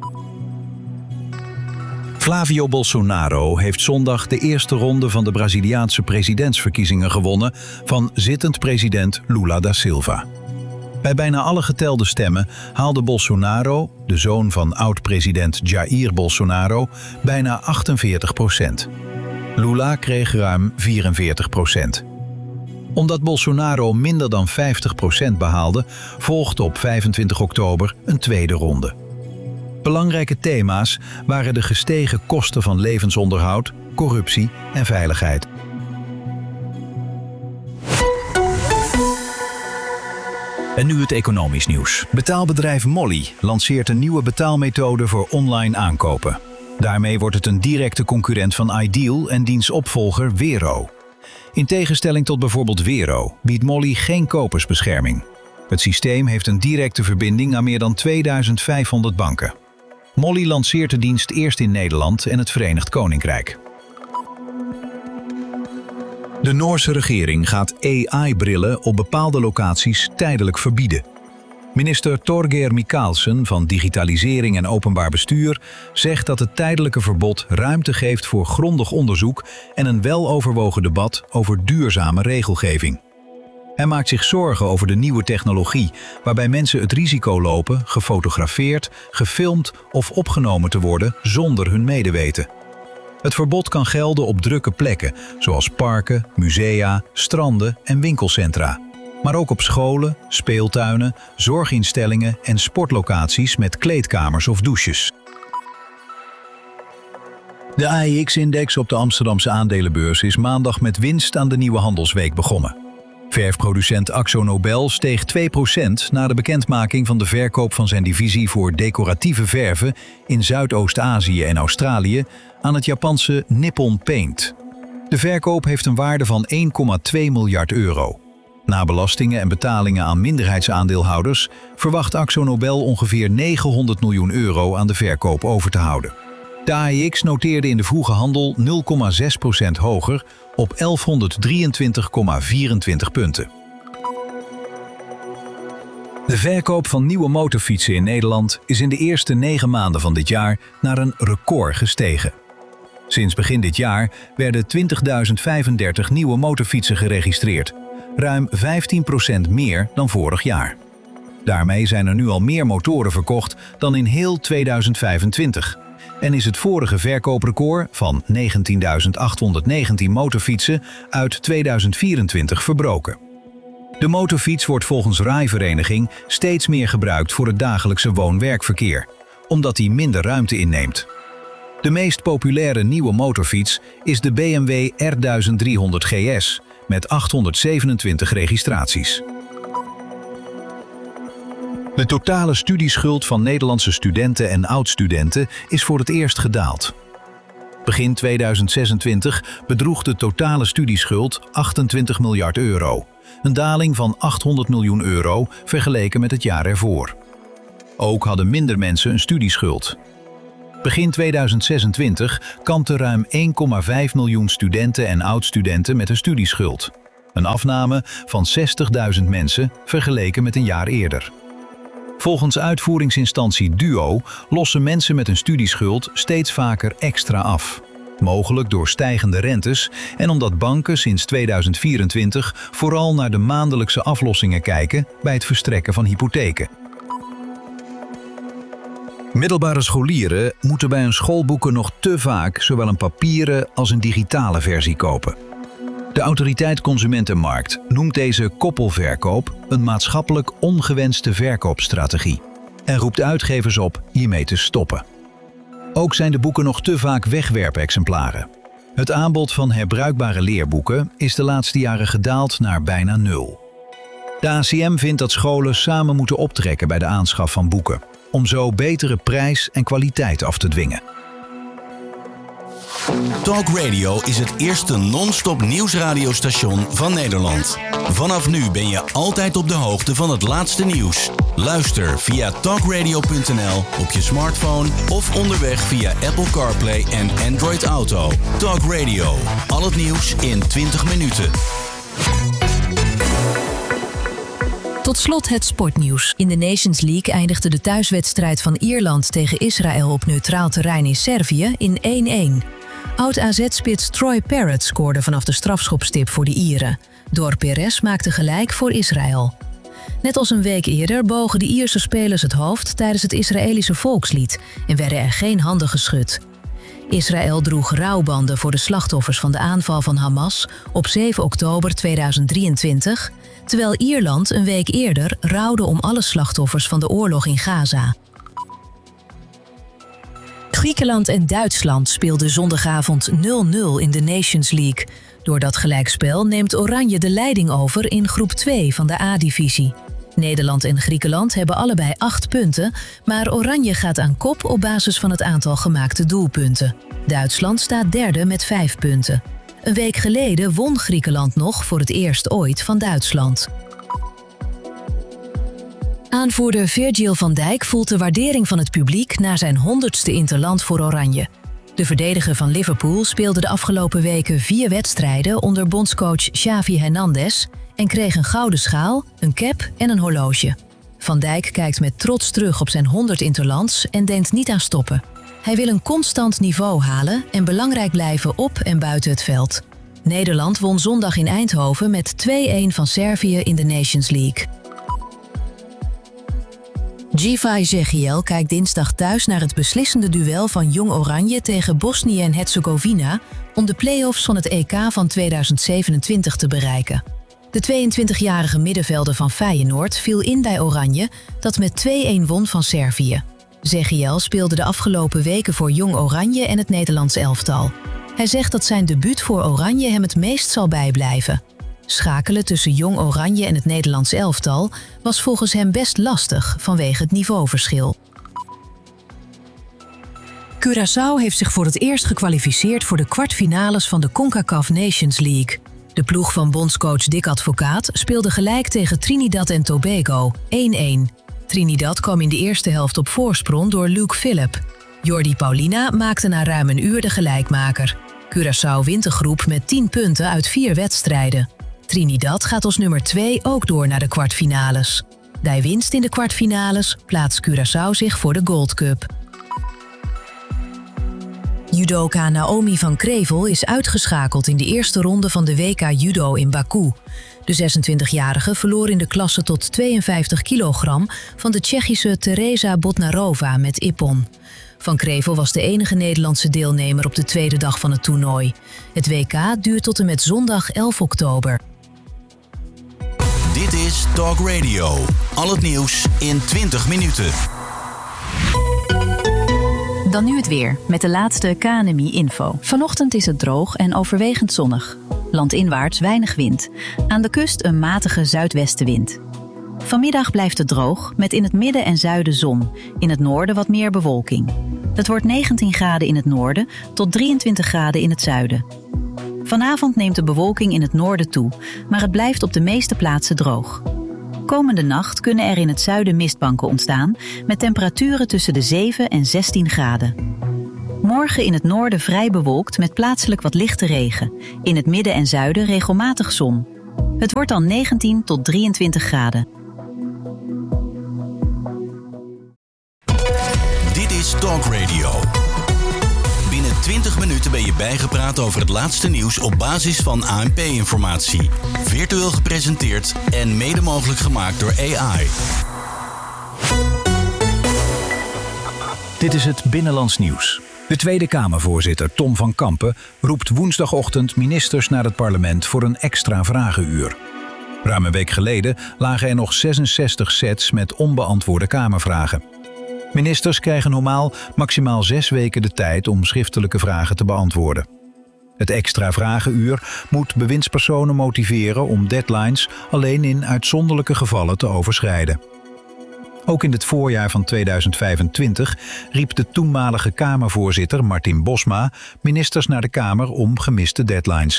Flavio Bolsonaro heeft zondag de eerste ronde van de Braziliaanse presidentsverkiezingen gewonnen van zittend president Lula da Silva. Bij bijna alle getelde stemmen haalde Bolsonaro, de zoon van oud-president Jair Bolsonaro, bijna achtenveertig procent. Lula kreeg ruim vierenveertig procent. Omdat Bolsonaro minder dan vijftig procent behaalde, volgde op vijfentwintig oktober een tweede ronde. Belangrijke thema's waren de gestegen kosten van levensonderhoud, corruptie en veiligheid. En nu het economisch nieuws. Betaalbedrijf Molly lanceert een nieuwe betaalmethode voor online aankopen. Daarmee wordt het een directe concurrent van Ideal en diens opvolger Wero. In tegenstelling tot bijvoorbeeld Wero biedt Molly geen kopersbescherming. Het systeem heeft een directe verbinding aan meer dan tweeduizend vijfhonderd banken. Molly lanceert de dienst eerst in Nederland en het Verenigd Koninkrijk. De Noorse regering gaat A I-brillen op bepaalde locaties tijdelijk verbieden. Minister Torgeir Micaelsen van Digitalisering en Openbaar Bestuur zegt dat het tijdelijke verbod ruimte geeft voor grondig onderzoek en een weloverwogen debat over duurzame regelgeving. Hij maakt zich zorgen over de nieuwe technologie, waarbij mensen het risico lopen gefotografeerd, gefilmd of opgenomen te worden zonder hun medeweten. Het verbod kan gelden op drukke plekken, zoals parken, musea, stranden en winkelcentra. Maar ook op scholen, speeltuinen, zorginstellingen en sportlocaties met kleedkamers of douches. De A E X-index op de Amsterdamse aandelenbeurs is maandag met winst aan de nieuwe handelsweek begonnen. Verfproducent AkzoNobel steeg twee procent na de bekendmaking van de verkoop van zijn divisie voor decoratieve verven in Zuidoost-Azië en Australië aan het Japanse Nippon Paint. De verkoop heeft een waarde van één komma twee miljard euro. Na belastingen en betalingen aan minderheidsaandeelhouders verwacht AkzoNobel ongeveer negenhonderd miljoen euro aan de verkoop over te houden. De A E X noteerde in de vroege handel nul komma zes procent hoger op elfhonderddrieëntwintig komma vierentwintig punten. De verkoop van nieuwe motorfietsen in Nederland is in de eerste negen maanden van dit jaar naar een record gestegen. Sinds begin dit jaar werden twintigduizend vijfendertig nieuwe motorfietsen geregistreerd, ruim vijftien procent meer dan vorig jaar. Daarmee zijn er nu al meer motoren verkocht dan in heel tweeduizend vijfentwintig. En is het vorige verkooprecord van negentienduizend achthonderdnegentien motorfietsen uit tweeduizend vierentwintig verbroken. De motorfiets wordt volgens Rijvereniging steeds meer gebruikt voor het dagelijkse woon-werkverkeer, omdat die minder ruimte inneemt. De meest populaire nieuwe motorfiets is de B M W R duizend driehonderd G S met achthonderdzevenentwintig registraties. De totale studieschuld van Nederlandse studenten en oud-studenten is voor het eerst gedaald. Begin tweeduizend zesentwintig bedroeg de totale studieschuld achtentwintig miljard euro. Een daling van achthonderd miljoen euro vergeleken met het jaar ervoor. Ook hadden minder mensen een studieschuld. Begin tweeduizend zesentwintig kampten ruim één komma vijf miljoen studenten en oud-studenten met een studieschuld. Een afname van zestigduizend mensen vergeleken met een jaar eerder. Volgens uitvoeringsinstantie Duo lossen mensen met een studieschuld steeds vaker extra af. Mogelijk door stijgende rentes en omdat banken sinds tweeduizend vierentwintig vooral naar de maandelijkse aflossingen kijken bij het verstrekken van hypotheken. Middelbare scholieren moeten bij hun schoolboeken nog te vaak zowel een papieren als een digitale versie kopen. De Autoriteit Consumentenmarkt noemt deze koppelverkoop een maatschappelijk ongewenste verkoopstrategie en roept uitgevers op hiermee te stoppen. Ook zijn de boeken nog te vaak wegwerpexemplaren. Het aanbod van herbruikbare leerboeken is de laatste jaren gedaald naar bijna nul. De A C M vindt dat scholen samen moeten optrekken bij de aanschaf van boeken, om zo betere prijs en kwaliteit af te dwingen. Talk Radio is het eerste non-stop nieuwsradiostation van Nederland. Vanaf nu ben je altijd op de hoogte van het laatste nieuws. Luister via talkradio punt n l op je smartphone of onderweg via Apple CarPlay en Android Auto. Talk Radio, al het nieuws in twintig minuten. Tot slot het sportnieuws. In de Nations League eindigde de thuiswedstrijd van Ierland tegen Israël op neutraal terrein in Servië in één-één. Oud-A Z-spits Troy Parrott scoorde vanaf de strafschopstip voor de Ieren. Dor Perez maakte gelijk voor Israël. Net als een week eerder bogen de Ierse spelers het hoofd tijdens het Israëlische volkslied en werden er geen handen geschud. Israël droeg rouwbanden voor de slachtoffers van de aanval van Hamas op zeven oktober tweeduizend drieëntwintig, terwijl Ierland een week eerder rouwde om alle slachtoffers van de oorlog in Gaza. Griekenland en Duitsland speelden zondagavond nul nul in de Nations League. Door dat gelijkspel neemt Oranje de leiding over in groep twee van de A-divisie. Nederland en Griekenland hebben allebei acht punten, maar Oranje gaat aan kop op basis van het aantal gemaakte doelpunten. Duitsland staat derde met vijf punten. Een week geleden won Griekenland nog voor het eerst ooit van Duitsland. Aanvoerder Virgil van Dijk voelt de waardering van het publiek na zijn honderdste interland voor Oranje. De verdediger van Liverpool speelde de afgelopen weken vier wedstrijden onder bondscoach Xavi Hernandez en kreeg een gouden schaal, een cap en een horloge. Van Dijk kijkt met trots terug op zijn honderd interlands en denkt niet aan stoppen. Hij wil een constant niveau halen en belangrijk blijven op en buiten het veld. Nederland won zondag in Eindhoven met twee-één van Servië in de Nations League. Givay Zegiel kijkt dinsdag thuis naar het beslissende duel van Jong Oranje tegen Bosnië en Herzegovina om de play-offs van het E K van tweeduizend zevenentwintig te bereiken. De tweeëntwintigjarige middenvelder van Feyenoord viel in bij Oranje, dat met twee-één won van Servië. Zegiel speelde de afgelopen weken voor Jong Oranje en het Nederlands elftal. Hij zegt dat zijn debuut voor Oranje hem het meest zal bijblijven. Schakelen tussen Jong Oranje en het Nederlands elftal was volgens hem best lastig vanwege het niveauverschil. Curaçao heeft zich voor het eerst gekwalificeerd voor de kwartfinales van de CONCACAF Nations League. De ploeg van bondscoach Dick Advocaat speelde gelijk tegen Trinidad en Tobago, één-één. Trinidad kwam in de eerste helft op voorsprong door Luke Phillip. Jordi Paulina maakte na ruim een uur de gelijkmaker. Curaçao wint de groep met tien punten uit vier wedstrijden. Trinidad gaat als nummer twee ook door naar de kwartfinales. Bij winst in de kwartfinales plaatst Curaçao zich voor de Gold Cup. Judoka Naomi van Krevel is uitgeschakeld in de eerste ronde van de W K Judo in Baku. De zesentwintigjarige verloor in de klasse tot tweeënvijftig kilogram van de Tsjechische Teresa Botnarova met ippon. Van Krevel was de enige Nederlandse deelnemer op de tweede dag van het toernooi. Het W K duurt tot en met zondag elf oktober. Dit is Talk Radio. Al het nieuws in twintig minuten. Dan nu het weer, met de laatste K N M I-info. Vanochtend is het droog en overwegend zonnig. Landinwaarts weinig wind. Aan de kust een matige zuidwestenwind. Vanmiddag blijft het droog, met in het midden en zuiden zon. In het noorden wat meer bewolking. Het wordt negentien graden in het noorden tot drieëntwintig graden in het zuiden. Vanavond neemt de bewolking in het noorden toe, maar het blijft op de meeste plaatsen droog. Komende nacht kunnen er in het zuiden mistbanken ontstaan, met temperaturen tussen de zeven en zestien graden. Morgen in het noorden vrij bewolkt met plaatselijk wat lichte regen. In het midden en zuiden regelmatig zon. Het wordt dan negentien tot drieëntwintig graden. Dit is Talk Radio. Binnen twintig minuten ben je bijgepraat over het laatste nieuws op basis van A N P-informatie. Virtueel gepresenteerd en mede mogelijk gemaakt door A I. Dit is het Binnenlands Nieuws. De Tweede Kamervoorzitter Tom van Kampen roept woensdagochtend ministers naar het parlement voor een extra vragenuur. Ruim een week geleden lagen er nog zesenzestig sets met onbeantwoorde Kamervragen. Ministers krijgen normaal maximaal zes weken de tijd om schriftelijke vragen te beantwoorden. Het extra vragenuur moet bewindspersonen motiveren om deadlines alleen in uitzonderlijke gevallen te overschrijden. Ook in het voorjaar van tweeduizend vijfentwintig riep de toenmalige Kamervoorzitter Martin Bosma ministers naar de Kamer om gemiste deadlines.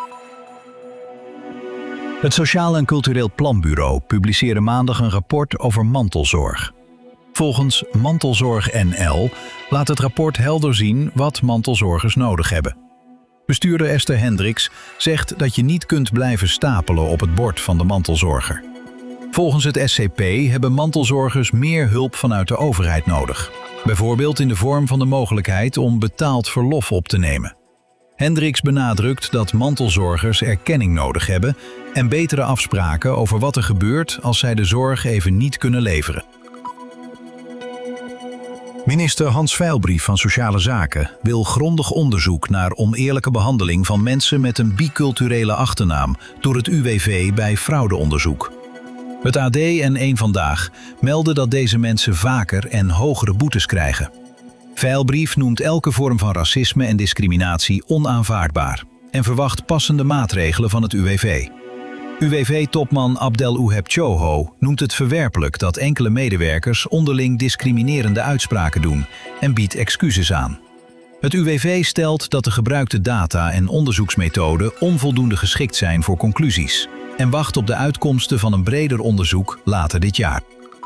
Het Sociaal en Cultureel Planbureau publiceerde maandag een rapport over mantelzorg. Volgens Mantelzorg N L laat het rapport helder zien wat mantelzorgers nodig hebben. Bestuurder Esther Hendricks zegt dat je niet kunt blijven stapelen op het bord van de mantelzorger. Volgens het S C P hebben mantelzorgers meer hulp vanuit de overheid nodig. Bijvoorbeeld in de vorm van de mogelijkheid om betaald verlof op te nemen. Hendricks benadrukt dat mantelzorgers erkenning nodig hebben en betere afspraken over wat er gebeurt als zij de zorg even niet kunnen leveren. Minister Hans Veilbrief van Sociale Zaken wil grondig onderzoek naar oneerlijke behandeling van mensen met een biculturele achternaam door het U W V bij fraudeonderzoek. Het A D en Eén Vandaag melden dat deze mensen vaker en hogere boetes krijgen. Veilbrief noemt elke vorm van racisme en discriminatie onaanvaardbaar en verwacht passende maatregelen van het U W V. U W V-topman Abdel Ouheb Choho noemt het verwerpelijk dat enkele medewerkers onderling discriminerende uitspraken doen en biedt excuses aan. Het U W V stelt dat de gebruikte data en onderzoeksmethoden onvoldoende geschikt zijn voor conclusies en wacht op de uitkomsten van een breder onderzoek later dit jaar.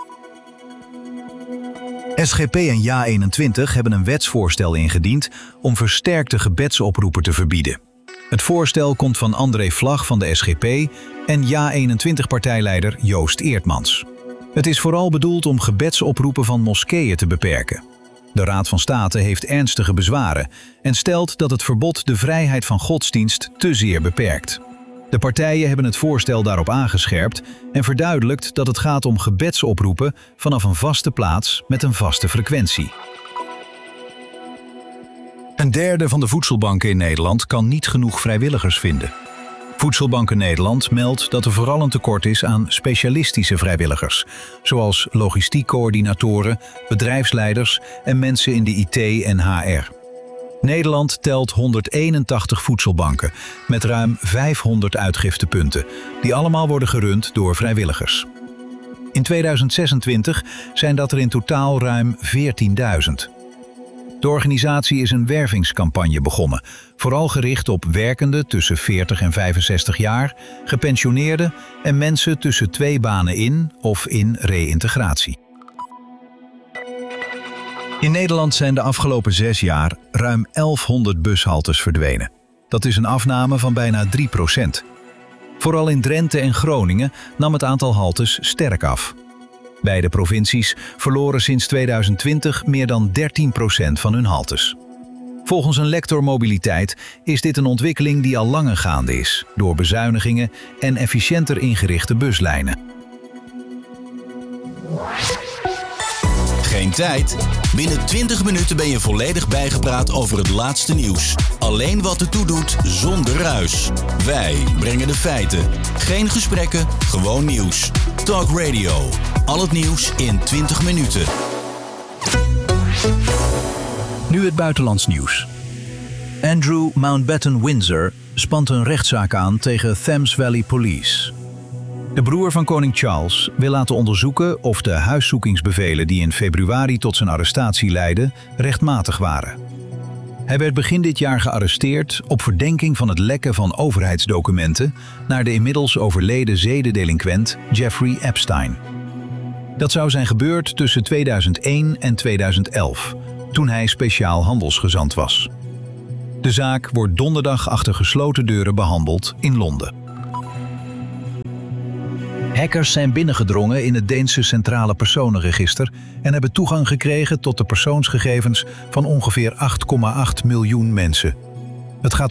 S G P en Ja eenentwintig hebben een wetsvoorstel ingediend om versterkte gebedsoproepen te verbieden. Het voorstel komt van André Vlag van de S G P en Ja eenentwintig-partijleider Joost Eertmans. Het is vooral bedoeld om gebedsoproepen van moskeeën te beperken. De Raad van State heeft ernstige bezwaren en stelt dat het verbod de vrijheid van godsdienst te zeer beperkt. De partijen hebben het voorstel daarop aangescherpt en verduidelijkt dat het gaat om gebedsoproepen vanaf een vaste plaats met een vaste frequentie. Een derde van de voedselbanken in Nederland kan niet genoeg vrijwilligers vinden. Voedselbanken Nederland meldt dat er vooral een tekort is aan specialistische vrijwilligers, zoals logistiekcoördinatoren, bedrijfsleiders en mensen in de I T en H R. Nederland telt honderdeenentachtig voedselbanken met ruim vijfhonderd uitgiftepunten, die allemaal worden gerund door vrijwilligers. In tweeduizend zesentwintig zijn dat er in totaal ruim veertienduizend. De organisatie is een wervingscampagne begonnen, vooral gericht op werkenden tussen veertig en vijfenzestig jaar, gepensioneerden en mensen tussen twee banen in of in reïntegratie. In Nederland zijn de afgelopen zes jaar ruim elfhonderd bushaltes verdwenen. Dat is een afname van bijna drie procent. Vooral in Drenthe en Groningen nam het aantal haltes sterk af. Beide provincies verloren sinds tweeduizend twintig meer dan dertien procent van hun haltes. Volgens een lector mobiliteit is dit een ontwikkeling die al langer gaande is, door bezuinigingen en efficiënter ingerichte buslijnen. Geen tijd? Binnen twintig minuten ben je volledig bijgepraat over het laatste nieuws. Alleen wat ertoe doet, zonder ruis. Wij brengen de feiten. Geen gesprekken, gewoon nieuws. Talk Radio. Al het nieuws in twintig minuten. Nu het buitenlands nieuws. Andrew Mountbatten Windsor spant een rechtszaak aan tegen Thames Valley Police. De broer van koning Charles wil laten onderzoeken of de huiszoekingsbevelen die in februari tot zijn arrestatie leidden rechtmatig waren. Hij werd begin dit jaar gearresteerd op verdenking van het lekken van overheidsdocumenten naar de inmiddels overleden zedendelinquent Jeffrey Epstein. Dat zou zijn gebeurd tussen tweeduizend één en tweeduizend elf, toen hij speciaal handelsgezant was. De zaak wordt donderdag achter gesloten deuren behandeld in Londen. Hackers zijn binnengedrongen in het Deense Centrale Personenregister en hebben toegang gekregen tot de persoonsgegevens van ongeveer acht komma acht miljoen mensen. Het gaat